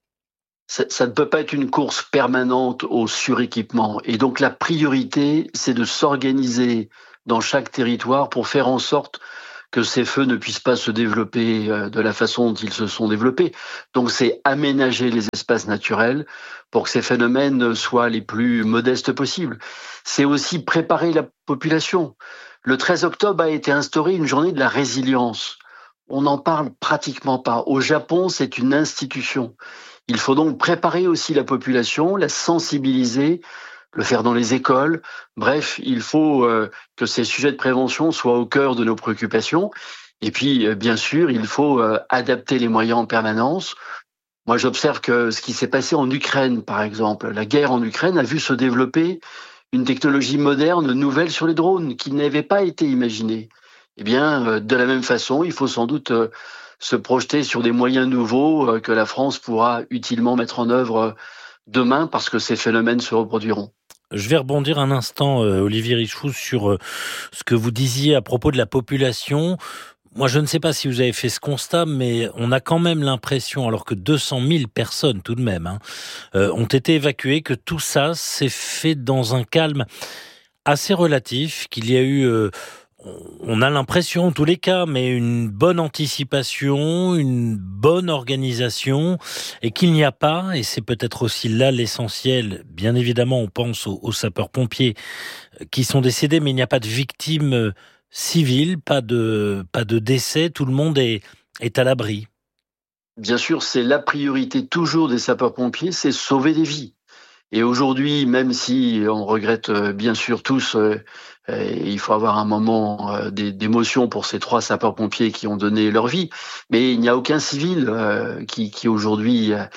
Ça, ça ne peut pas être une course permanente au suréquipement. Et donc la priorité, c'est de s'organiser dans chaque territoire pour faire en sorte que ces feux ne puissent pas se développer de la façon dont ils se sont développés. Donc c'est aménager les espaces naturels pour que ces phénomènes soient les plus modestes possibles. C'est aussi préparer la population. Le treize octobre a été instaurée une journée de la résilience. On n'en parle pratiquement pas. Au Japon, c'est une institution. Il faut donc préparer aussi la population, la sensibiliser, le faire dans les écoles. Bref, il faut euh, que ces sujets de prévention soient au cœur de nos préoccupations. Et puis, euh, bien sûr, il faut euh, adapter les moyens en permanence. Moi, j'observe que ce qui s'est passé en Ukraine, par exemple, la guerre en Ukraine a vu se développer une technologie moderne, nouvelle sur les drones, qui n'avait pas été imaginée. Eh bien, euh, de la même façon, il faut sans doute euh, se projeter sur des moyens nouveaux euh, que la France pourra utilement mettre en œuvre euh, demain, parce que ces phénomènes se reproduiront. Je vais rebondir un instant, euh, Olivier Richefoux, sur euh, ce que vous disiez à propos de la population. Moi, je ne sais pas si vous avez fait ce constat, mais on a quand même l'impression, alors que deux cent mille personnes tout de même hein, euh, ont été évacuées, que tout ça s'est fait dans un calme assez relatif, qu'il y a eu... Euh, on a l'impression, en tous les cas, mais une bonne anticipation, une bonne organisation, et qu'il n'y a pas, et c'est peut-être aussi là l'essentiel, bien évidemment, on pense aux, aux sapeurs-pompiers qui sont décédés, mais il n'y a pas de victimes civiles, pas de, pas de décès, tout le monde est, est à l'abri. Bien sûr, c'est la priorité toujours des sapeurs-pompiers, c'est sauver des vies. Et aujourd'hui, même si on regrette bien sûr tous, euh, il faut avoir un moment euh, d'émotion pour ces trois sapeurs-pompiers qui ont donné leur vie, mais il n'y a aucun civil euh, qui, qui aujourd'hui est,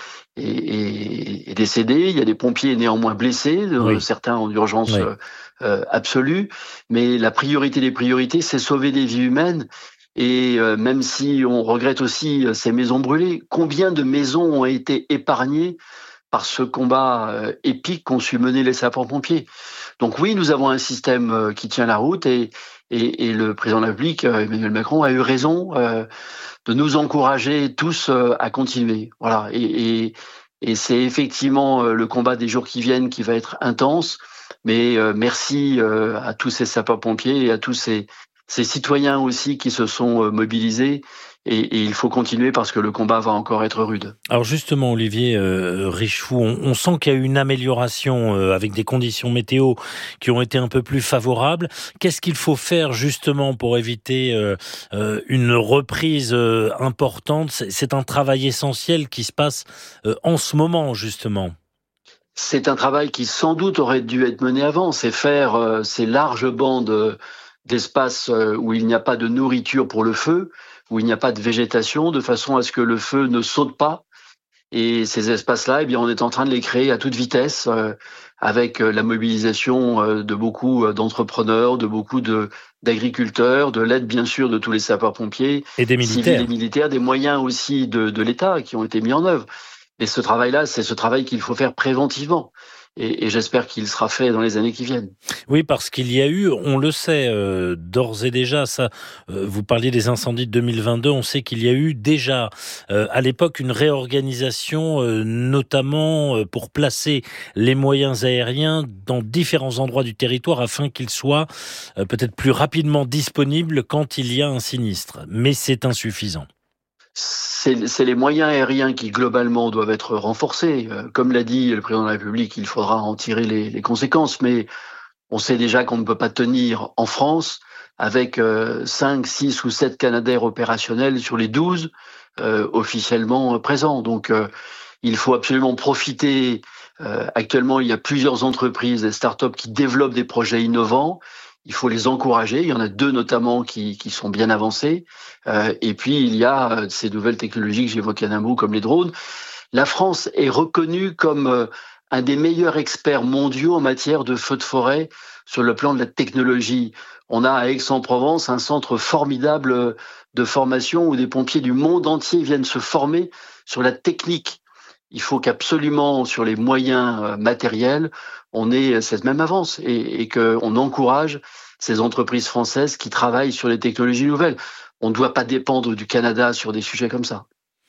est, est décédé. Il y a des pompiers néanmoins blessés, oui. certains en urgence oui. euh, absolue, mais la priorité des priorités, c'est sauver des vies humaines. Et euh, même si on regrette aussi ces maisons brûlées, combien de maisons ont été épargnées par ce combat euh, épique qu'ont su mener les sapeurs-pompiers. Donc oui, nous avons un système euh, qui tient la route et, et, et le président de la République, euh, Emmanuel Macron, a eu raison euh, de nous encourager tous euh, à continuer. Voilà. Et, et, et c'est effectivement euh, le combat des jours qui viennent qui va être intense, mais euh, merci euh, à tous ces sapeurs-pompiers et à tous ces, ces citoyens aussi qui se sont euh, mobilisés. Et, et il faut continuer parce que le combat va encore être rude. Alors justement, Olivier euh, Richefoux, on, on sent qu'il y a eu une amélioration euh, avec des conditions météo qui ont été un peu plus favorables. Qu'est-ce qu'il faut faire justement pour éviter euh, euh, une reprise euh, importante ? c'est, c'est un travail essentiel qui se passe euh, en ce moment, justement. C'est un travail qui sans doute aurait dû être mené avant. C'est faire euh, ces larges bandes d'espace euh, où il n'y a pas de nourriture pour le feu, où il n'y a pas de végétation, de façon à ce que le feu ne saute pas. Et ces espaces-là, eh bien, on est en train de les créer à toute vitesse, euh, avec la mobilisation euh, de beaucoup d'entrepreneurs, de beaucoup de, d'agriculteurs, de l'aide bien sûr de tous les sapeurs-pompiers, et des militaires, civils et militaires, des moyens aussi de, de l'État qui ont été mis en œuvre. Et ce travail-là, c'est ce travail qu'il faut faire préventivement. Et, et j'espère qu'il sera fait dans les années qui viennent. Oui, parce qu'il y a eu, on le sait euh, d'ores et déjà, ça. Euh, vous parliez des incendies de deux mille vingt-deux, on sait qu'il y a eu déjà euh, à l'époque une réorganisation, euh, notamment euh, pour placer les moyens aériens dans différents endroits du territoire afin qu'ils soient euh, peut-être plus rapidement disponibles quand il y a un sinistre. Mais c'est insuffisant. C'est, c'est les moyens aériens qui, globalement, doivent être renforcés. Comme l'a dit le président de la République, il faudra en tirer les, les conséquences. Mais on sait déjà qu'on ne peut pas tenir en France avec euh, cinq, six ou sept Canadair opérationnels sur les douze euh, officiellement présents. Donc, euh, il faut absolument profiter. Euh, actuellement, il y a plusieurs entreprises, des startups qui développent des projets innovants. il faut les encourager. Il y en a deux notamment qui, qui sont bien avancés. Euh, et puis, il y a ces nouvelles technologies que j'évoquais d'un mot, comme les drones. La France est reconnue comme euh, un des meilleurs experts mondiaux en matière de feux de forêt sur le plan de la technologie. On a à Aix-en-Provence un centre formidable de formation où des pompiers du monde entier viennent se former sur la technique. Il faut qu'absolument, sur les moyens matériels, on ait cette même avance et, et qu'on encourage ces entreprises françaises qui travaillent sur les technologies nouvelles. On ne doit pas dépendre du Canada sur des sujets comme ça.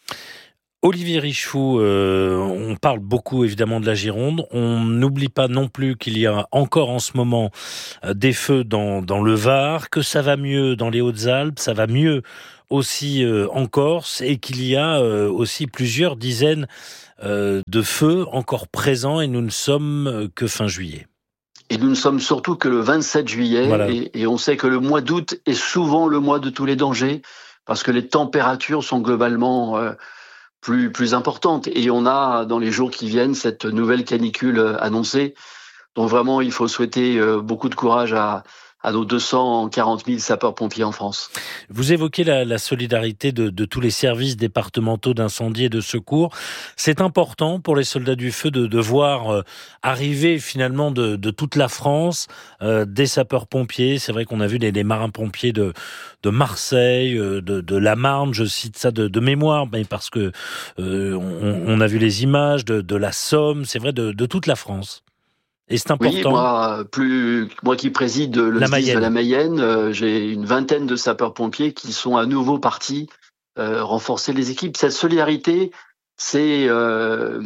Olivier Richoux, euh, on parle beaucoup évidemment de la Gironde. On n'oublie pas non plus qu'il y a encore en ce moment euh, des feux dans, dans le Var, que ça va mieux dans les Hautes-Alpes, ça va mieux aussi euh, en Corse, et qu'il y a euh, aussi plusieurs dizaines euh, de feux encore présents, et nous ne sommes que fin juillet. Et nous ne sommes surtout que le vingt-sept juillet, voilà. et, et on sait que le mois d'août est souvent le mois de tous les dangers, parce que les températures sont globalement euh, plus, plus importantes. Et on a, dans les jours qui viennent, cette nouvelle canicule annoncée, dont vraiment il faut souhaiter euh, beaucoup de courage à, à nos deux cent quarante mille sapeurs-pompiers en France. Vous évoquez la, la solidarité de, de tous les services départementaux d'incendie et de secours. C'est important pour les soldats du feu de, de voir euh, arriver finalement de, de toute la France euh, des sapeurs-pompiers. C'est vrai qu'on a vu des, des marins-pompiers de, de Marseille, de, de la Marne, je cite ça de, de mémoire, mais parce que euh, on, on a vu les images de, de la Somme, c'est vrai, de, de toute la France. Et c'est important. Oui, moi, plus, moi qui préside le S D I S de la Mayenne, euh, j'ai une vingtaine de sapeurs-pompiers qui sont à nouveau partis euh, renforcer les équipes. Cette solidarité, c'est, euh,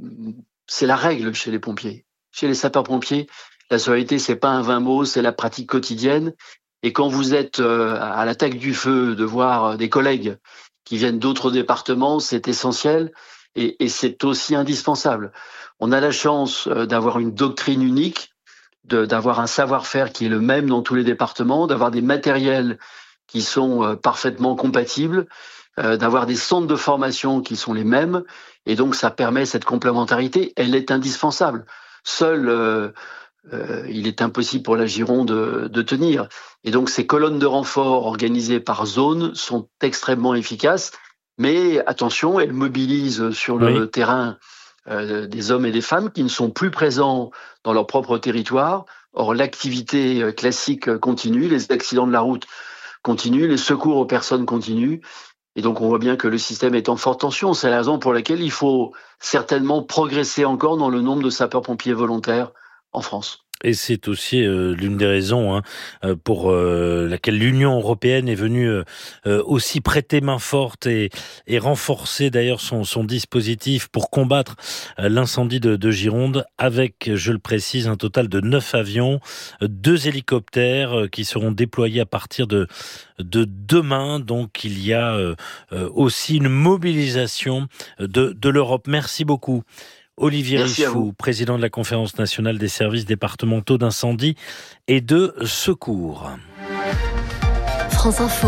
c'est la règle chez les pompiers. Chez les sapeurs-pompiers, la solidarité, c'est pas un vain mot, c'est la pratique quotidienne. Et quand vous êtes euh, à l'attaque du feu, de voir des collègues qui viennent d'autres départements, c'est essentiel et, et c'est aussi indispensable. On a la chance d'avoir une doctrine unique, de, d'avoir un savoir-faire qui est le même dans tous les départements, d'avoir des matériels qui sont parfaitement compatibles, euh, d'avoir des centres de formation qui sont les mêmes, et donc ça permet cette complémentarité. Elle est indispensable. Seul, euh, euh, il est impossible pour la Gironde de, de tenir. Et donc ces colonnes de renfort organisées par zone sont extrêmement efficaces, mais attention, elles mobilisent sur le oui. terrain Euh, des hommes et des femmes qui ne sont plus présents dans leur propre territoire. Or, l'activité classique continue, les accidents de la route continuent, les secours aux personnes continuent. Et donc, on voit bien que le système est en forte tension. C'est la raison pour laquelle il faut certainement progresser encore dans le nombre de sapeurs-pompiers volontaires en France. Et c'est aussi euh, l'une des raisons hein, pour euh, laquelle l'Union européenne est venue euh, aussi prêter main forte et, et renforcer d'ailleurs son, son dispositif pour combattre euh, l'incendie de, de Gironde avec, je le précise, un total de neuf avions, deux hélicoptères euh, qui seront déployés à partir de, de demain. Donc il y a euh, aussi une mobilisation de, de l'Europe. Merci beaucoup. Olivier Richoux, président de la Conférence nationale des services départementaux d'incendie et de secours. France Info,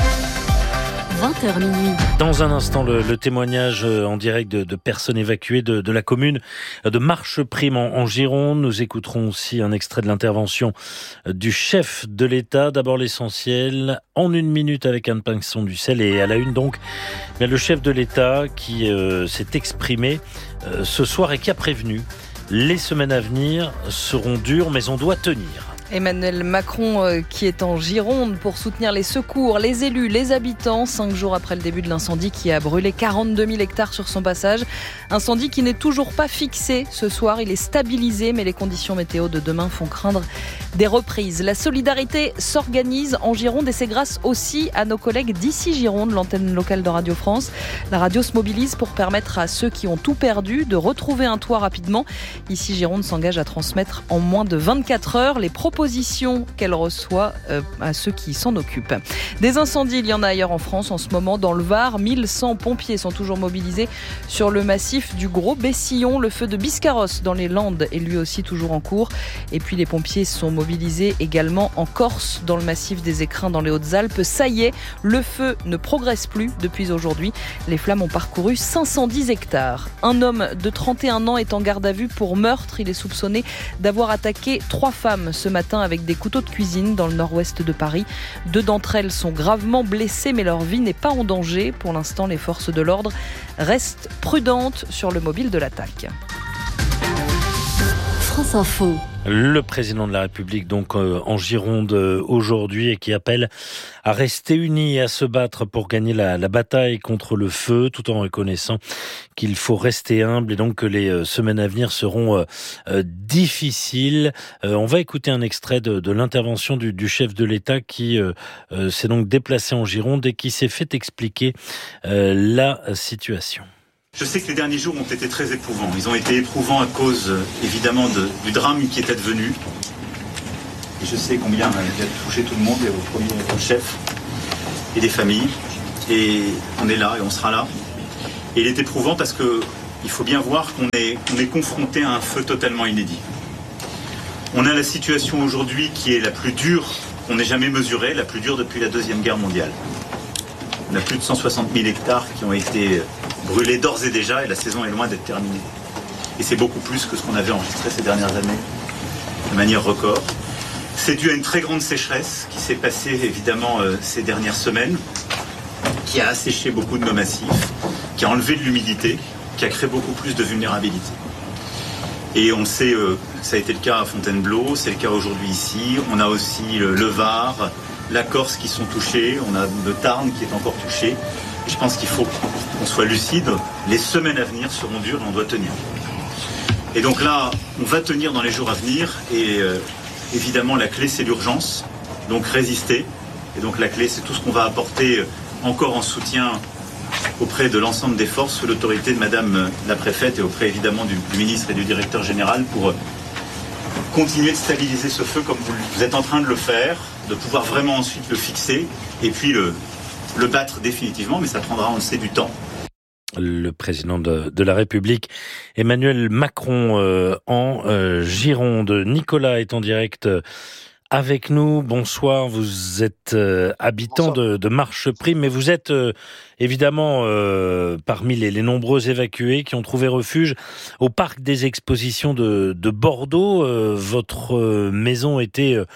vingt heures minuit. Dans un instant, le, le témoignage en direct de, de personnes évacuées de, de la commune de Marcheprime en, en Gironde. Nous écouterons aussi un extrait de l'intervention du chef de l'État. D'abord l'essentiel, en une minute avec Anne Pinxon-Dussel. Et à la une donc, bien, le chef de l'État qui euh, s'est exprimé euh, ce soir et qui a prévenu. Les semaines à venir seront dures, mais on doit tenir. Emmanuel Macron euh, qui est en Gironde pour soutenir les secours, les élus, les habitants, cinq jours après le début de l'incendie qui a brûlé quarante-deux mille hectares sur son passage. Incendie qui n'est toujours pas fixé ce soir, il est stabilisé, mais les conditions météo de demain font craindre des reprises. La solidarité s'organise en Gironde et c'est grâce aussi à nos collègues d'ici Gironde, l'antenne locale de Radio France. La radio se mobilise pour permettre à ceux qui ont tout perdu de retrouver un toit rapidement. Ici Gironde s'engage à transmettre en moins de vingt-quatre heures les propositions qu'elle reçoit euh, à ceux qui s'en occupent. Des incendies, il y en a ailleurs en France en ce moment. Dans le Var, mille cent pompiers sont toujours mobilisés sur le massif du Gros Bessillon. Le feu de Biscarrosse dans les Landes est lui aussi toujours en cours. Et puis les pompiers sont mobilisés mobilisés également en Corse, dans le massif des Écrins, dans les Hautes-Alpes. Ça y est, le feu ne progresse plus depuis aujourd'hui. Les flammes ont parcouru cinq cent dix hectares. Un homme de trente et un ans est en garde à vue pour meurtre. Il est soupçonné d'avoir attaqué trois femmes ce matin avec des couteaux de cuisine dans le nord-ouest de Paris. Deux d'entre elles sont gravement blessées, mais leur vie n'est pas en danger. Pour l'instant, les forces de l'ordre restent prudentes sur le mobile de l'attaque. France Info. Le président de la République, donc euh, en Gironde euh, aujourd'hui, et qui appelle à rester unis et à se battre pour gagner la, la bataille contre le feu, tout en reconnaissant qu'il faut rester humble et donc que les euh, semaines à venir seront euh, euh, difficiles. Euh, on va écouter un extrait de, de l'intervention du, du chef de l'État qui euh, euh, s'est donc déplacé en Gironde et qui s'est fait expliquer euh, la situation. Je sais que les derniers jours ont été très éprouvants. Ils ont été éprouvants à cause, évidemment, de, du drame qui est advenu. Et je sais combien il a touché tout le monde, et au premier chef et des familles. Et on est là et on sera là. Et il est éprouvant parce que il faut bien voir qu'on est, qu'on est confronté à un feu totalement inédit. On a la situation aujourd'hui qui est la plus dure qu'on ait jamais mesurée, la plus dure depuis la Deuxième Guerre mondiale. On a plus de cent soixante mille hectares qui ont été brûlés d'ores et déjà, et la saison est loin d'être terminée. Et c'est beaucoup plus que ce qu'on avait enregistré ces dernières années, de manière record. C'est dû à une très grande sécheresse qui s'est passée évidemment euh, ces dernières semaines, qui a asséché beaucoup de nos massifs, qui a enlevé de l'humidité, qui a créé beaucoup plus de vulnérabilité. Et on le sait, euh, ça a été le cas à Fontainebleau, c'est le cas aujourd'hui ici. On a aussi le, le Var, la Corse qui sont touchés, on a le Tarn qui est encore touché. Et je pense qu'il faut qu'on soit lucide. Les semaines à venir seront dures et on doit tenir. Et donc là, on va tenir dans les jours à venir. Et euh, évidemment, la clé, c'est l'urgence. Donc résister. Et donc la clé, c'est tout ce qu'on va apporter encore en soutien auprès de l'ensemble des forces, sous l'autorité de Madame la Préfète et auprès évidemment du, du ministre et du directeur général pour continuer de stabiliser ce feu comme vous, vous êtes en train de le faire, de pouvoir vraiment ensuite le fixer et puis le... le battre définitivement, mais ça prendra, on le sait, du temps. Le président de, de la République, Emmanuel Macron, euh, en euh, Gironde. Nicolas est en direct euh, avec nous. Bonsoir, vous êtes euh, habitant de, de Marcheprime, mais vous êtes euh, évidemment euh, parmi les, les nombreux évacués qui ont trouvé refuge au parc des expositions de, de Bordeaux. Euh, votre euh, maison était... Euh,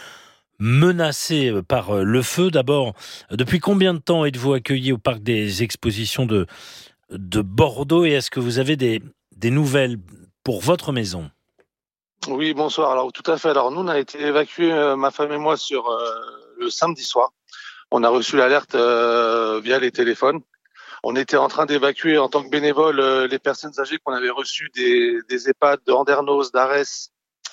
menacé par le feu. D'abord, depuis combien de temps êtes-vous accueilli au parc des expositions de, de Bordeaux et est-ce que vous avez des, des nouvelles pour votre maison ? Oui, bonsoir. Alors tout à fait. Alors nous, on a été évacués, euh, ma femme et moi, sur euh, le samedi soir. On a reçu l'alerte euh, via les téléphones. On était en train d'évacuer en tant que bénévole euh, les personnes âgées qu'on avait reçues des, des EHPAD de Andernos, d'Arès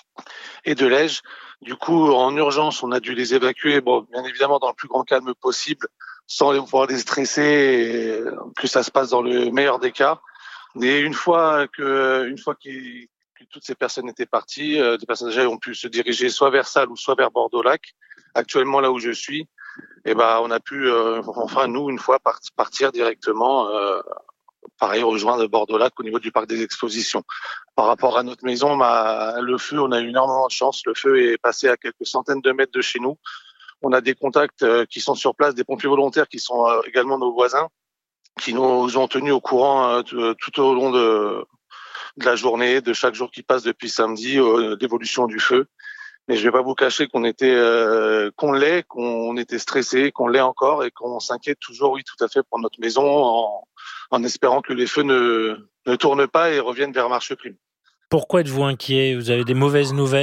et de Lège. Du coup, en urgence, on a dû les évacuer, bon, bien évidemment dans le plus grand calme possible, sans pouvoir les stresser, et que ça se passe dans le meilleur des cas. Et une fois que, une fois que toutes ces personnes étaient parties, euh, des personnes âgées ont pu se diriger soit vers Salles ou soit vers Bordeaux-Lac. Actuellement, là où je suis, eh ben, on a pu, euh, enfin nous, une fois part, partir directement. Euh, Pareil, rejoindre Bordeaux-Lac au niveau du parc des expositions. Par rapport à notre maison, ma, le feu, on a eu énormément de chance. Le feu est passé à quelques centaines de mètres de chez nous. On a des contacts euh, qui sont sur place, des pompiers volontaires qui sont euh, également nos voisins, qui nous ont tenus au courant euh, tout, tout au long de, de la journée, de chaque jour qui passe depuis samedi, euh, d'évolution du feu. Mais je vais pas vous cacher qu'on était, euh, qu'on l'est, qu'on était stressé, qu'on l'est encore et qu'on s'inquiète toujours, oui, tout à fait, pour notre maison, en, en espérant que les feux ne, ne tournent pas et reviennent vers Marcheprime. Pourquoi êtes-vous inquiet ? Vous avez des mauvaises nouvelles ?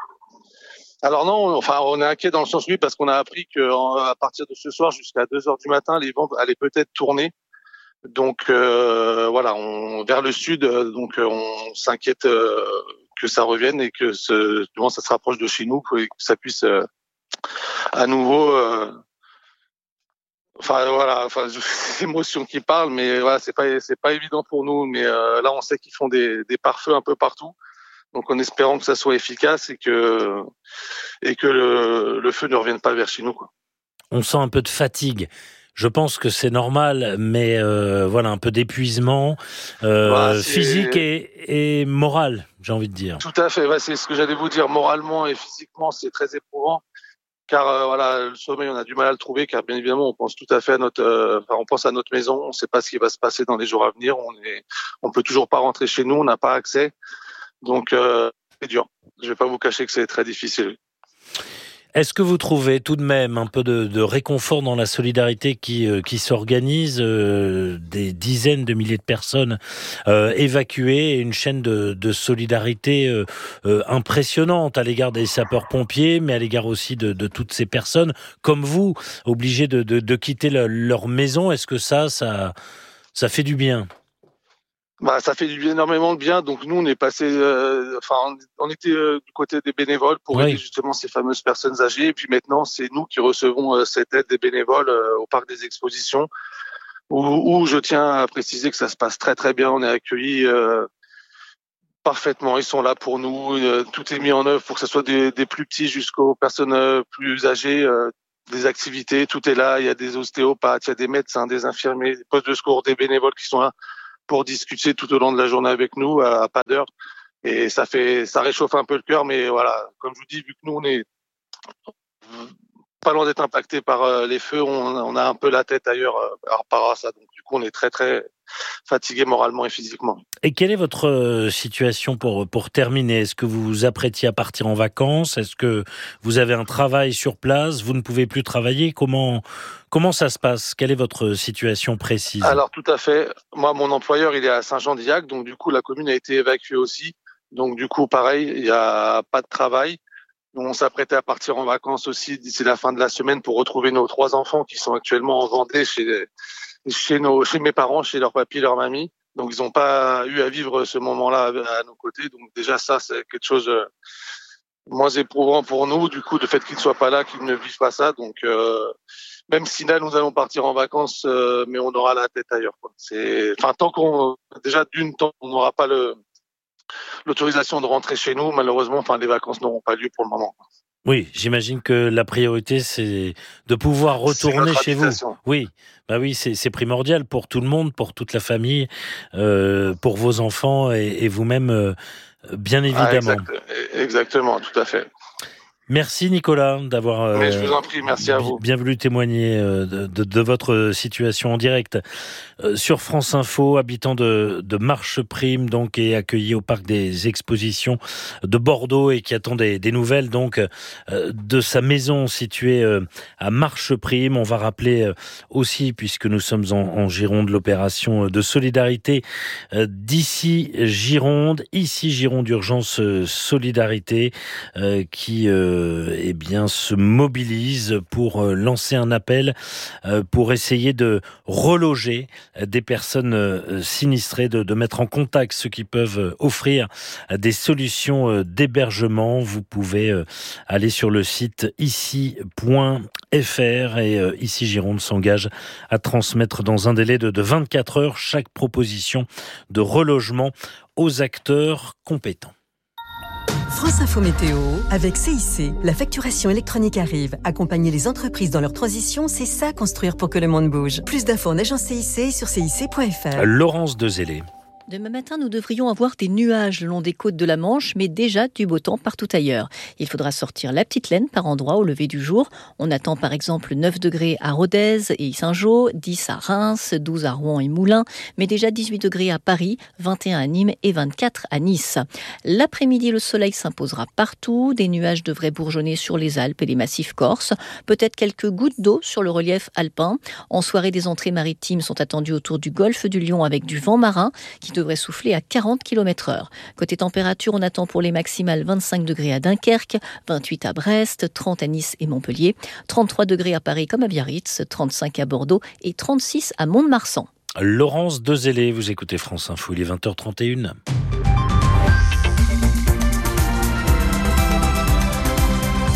Alors non, enfin, on est inquiet dans le sens, oui, parce qu'on a appris qu'à partir de ce soir jusqu'à deux heures du matin, les vents allaient peut-être tourner. Donc euh, voilà, on, vers le sud, donc on s'inquiète euh, que ça revienne et que ce, bon, ça se rapproche de chez nous, que ça puisse euh, à nouveau. Euh, enfin voilà, enfin émotion qui parle, mais voilà, c'est pas c'est pas évident pour nous. Mais euh, là, on sait qu'ils font des, des pare-feux un peu partout, donc en espérant que ça soit efficace et que et que le, le feu ne revienne pas vers chez nous, quoi. On sent un peu de fatigue. Je pense que c'est normal, mais euh, voilà, un peu d'épuisement euh, bah, physique et, et morale, j'ai envie de dire. Tout à fait, ouais, c'est ce que j'allais vous dire. Moralement et physiquement, c'est très éprouvant. Car euh, voilà, le sommeil, on a du mal à le trouver, car bien évidemment, on pense tout à fait à notre, euh, enfin, on pense à notre maison. On ne sait pas ce qui va se passer dans les jours à venir. On est, on peut toujours pas rentrer chez nous, on n'a pas accès. Donc, euh, c'est dur. Je vais pas vous cacher que c'est très difficile. Est-ce que vous trouvez tout de même un peu de, de réconfort dans la solidarité qui, euh, qui s'organise, euh, des dizaines de milliers de personnes euh, évacuées, et une chaîne de, de solidarité euh, euh, impressionnante à l'égard des sapeurs-pompiers, mais à l'égard aussi de, de toutes ces personnes comme vous, obligées de, de, de quitter le, leur maison. Est-ce que ça, ça, ça fait du bien ? Bah, ça fait du, énormément de bien. Donc nous, on est passé, euh, enfin, on était euh, du côté des bénévoles pour oui. aider justement ces fameuses personnes âgées. Et puis maintenant, c'est nous qui recevons euh, cette aide des bénévoles euh, au parc des expositions, où, où je tiens à préciser que ça se passe très très bien. On est accueillis euh, parfaitement. Ils sont là pour nous. Euh, tout est mis en œuvre pour que ce soit des, des plus petits jusqu'aux personnes euh, plus âgées. Euh, des activités, tout est là. Il y a des ostéopathes, il y a des médecins, des infirmiers, des postes de secours, des bénévoles qui sont là pour discuter tout au long de la journée avec nous, à, à pas d'heure. Et ça fait, ça réchauffe un peu le cœur, mais voilà, comme je vous dis, vu que nous, on est pas loin d'être impacté par euh, les feux, on, on a un peu la tête ailleurs euh, par rapport à ça. Donc, du coup, on est très, très fatigué moralement et physiquement. Et quelle est votre situation pour, pour terminer ? Est-ce que vous vous apprêtiez à partir en vacances ? Est-ce que vous avez un travail sur place ? Vous ne pouvez plus travailler ? Comment, comment ça se passe ? Quelle est votre situation précise ? Alors, tout à fait. Moi, mon employeur, il est à Saint-Jean-d'Illac, donc du coup, la commune a été évacuée aussi. Donc, du coup, pareil, il n'y a pas de travail. On s'apprêtait à partir en vacances aussi d'ici la fin de la semaine pour retrouver nos trois enfants qui sont actuellement en Vendée chez, chez, nos, chez mes parents, chez leur papy et leur mamie. Donc, ils n'ont pas eu à vivre ce moment-là à nos côtés. Donc, déjà, ça, c'est quelque chose de moins éprouvant pour nous, du coup, le fait qu'ils ne soient pas là, qu'ils ne vivent pas ça. Donc, euh, même si là, nous allons partir en vacances, euh, mais on aura la tête ailleurs, quoi. C'est, enfin, tant qu'on, déjà, d'une, temps, on n'aura pas le, l'autorisation de rentrer chez nous, malheureusement, enfin, les vacances n'auront pas lieu pour le moment. Oui, j'imagine que la priorité, c'est de pouvoir retourner chez vous. Oui, bah oui, c'est, c'est primordial pour tout le monde, pour toute la famille, euh, pour vos enfants et, et vous-même, euh, bien évidemment. Ah, exact, exactement, tout à fait. Merci Nicolas d'avoir euh, Mais je vous en prie, merci à vous. bien voulu témoigner euh, de, de, de votre situation en direct euh, sur France Info. Habitant de, de Marcheprime, donc, et accueilli au parc des expositions de Bordeaux et qui attend des, des nouvelles donc euh, de sa maison située euh, à Marcheprime. On va rappeler euh, aussi, puisque nous sommes en, en Gironde, l'opération de solidarité euh, d'ici Gironde, ici Gironde Urgence euh, Solidarité, euh, qui euh, eh bien, se mobilise pour lancer un appel pour essayer de reloger des personnes sinistrées, de, de mettre en contact ceux qui peuvent offrir des solutions d'hébergement. Vous pouvez aller sur le site ici point f r et Ici Gironde s'engage à transmettre dans un délai de, de vingt-quatre heures chaque proposition de relogement aux acteurs compétents. France Info Météo, avec C I C, la facturation électronique arrive. Accompagner les entreprises dans leur transition, c'est ça construire pour que le monde bouge. Plus d'infos en agence C I C sur C I C point F R. Laurence Dezellé. Demain matin, nous devrions avoir des nuages le long des côtes de la Manche, mais déjà du beau temps partout ailleurs. Il faudra sortir la petite laine par endroits au lever du jour. On attend par exemple neuf degrés à Rodez et Saint-Jean, dix à Reims, douze à Rouen et Moulins, mais déjà dix-huit degrés à Paris, vingt et un à Nîmes et vingt-quatre à Nice. L'après-midi, le soleil s'imposera partout. Des nuages devraient bourgeonner sur les Alpes et les massifs corses. Peut-être quelques gouttes d'eau sur le relief alpin. En soirée, des entrées maritimes sont attendues autour du golfe du Lion avec du vent marin qui devrait souffler à quarante kilomètres heure. Côté température, on attend pour les maximales vingt-cinq degrés à Dunkerque, vingt-huit à Brest, trente à Nice et Montpellier, trente-trois degrés à Paris comme à Biarritz, trente-cinq à Bordeaux et trente-six à Mont-de-Marsan. Laurence Dezellé, vous écoutez France Info, il est vingt heures trente et une.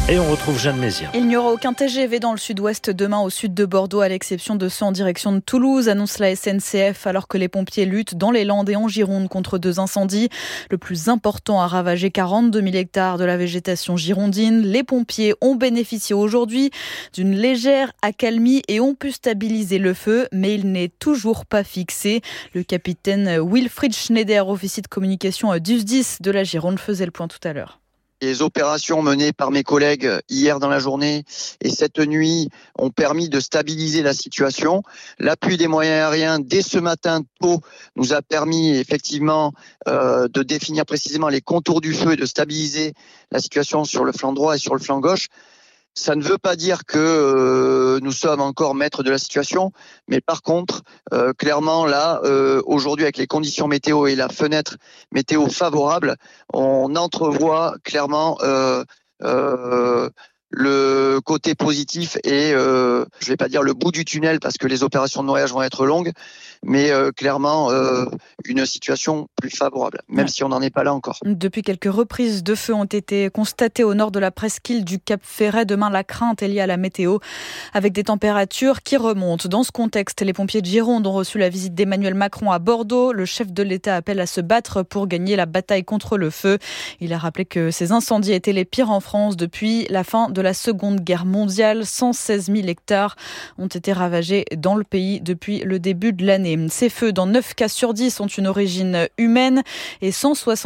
Et on retrouve Jeanne Mézien. Il n'y aura aucun T G V dans le sud-ouest demain au sud de Bordeaux, à l'exception de ceux en direction de Toulouse, annonce la S N C F, alors que les pompiers luttent dans les Landes et en Gironde contre deux incendies. Le plus important a ravagé quarante-deux mille hectares de la végétation girondine. Les pompiers ont bénéficié aujourd'hui d'une légère accalmie et ont pu stabiliser le feu, mais il n'est toujours pas fixé. Le capitaine Wilfried Schneider, officier de communication du S D I S de la Gironde, faisait le point tout à l'heure. Les opérations menées par mes collègues hier dans la journée et cette nuit ont permis de stabiliser la situation. L'appui des moyens aériens dès ce matin tôt nous a permis effectivement euh, de définir précisément les contours du feu et de stabiliser la situation sur le flanc droit et sur le flanc gauche. Ça ne veut pas dire que euh, nous sommes encore maîtres de la situation, mais par contre, euh, clairement là, euh, aujourd'hui avec les conditions météo et la fenêtre météo favorable, on entrevoit clairement euh, euh, le côté positif et euh, je ne vais pas dire le bout du tunnel parce que les opérations de noyage vont être longues, mais euh, clairement euh, une situation plus favorable, même ouais. si on n'en est pas là encore. Depuis, quelques reprises de feu ont été constatées au nord de la presqu'île du Cap Ferret. Demain, la crainte est liée à la météo, avec des températures qui remontent. Dans ce contexte, les pompiers de Gironde ont reçu la visite d'Emmanuel Macron à Bordeaux. Le chef de l'État appelle à se battre pour gagner la bataille contre le feu. Il a rappelé que ces incendies étaient les pires en France depuis la fin de la Seconde Guerre mondiale. cent seize mille hectares ont été ravagés dans le pays depuis le début de l'année. Ces feux, dans neuf cas sur dix, ont une origine humaine et cent soixante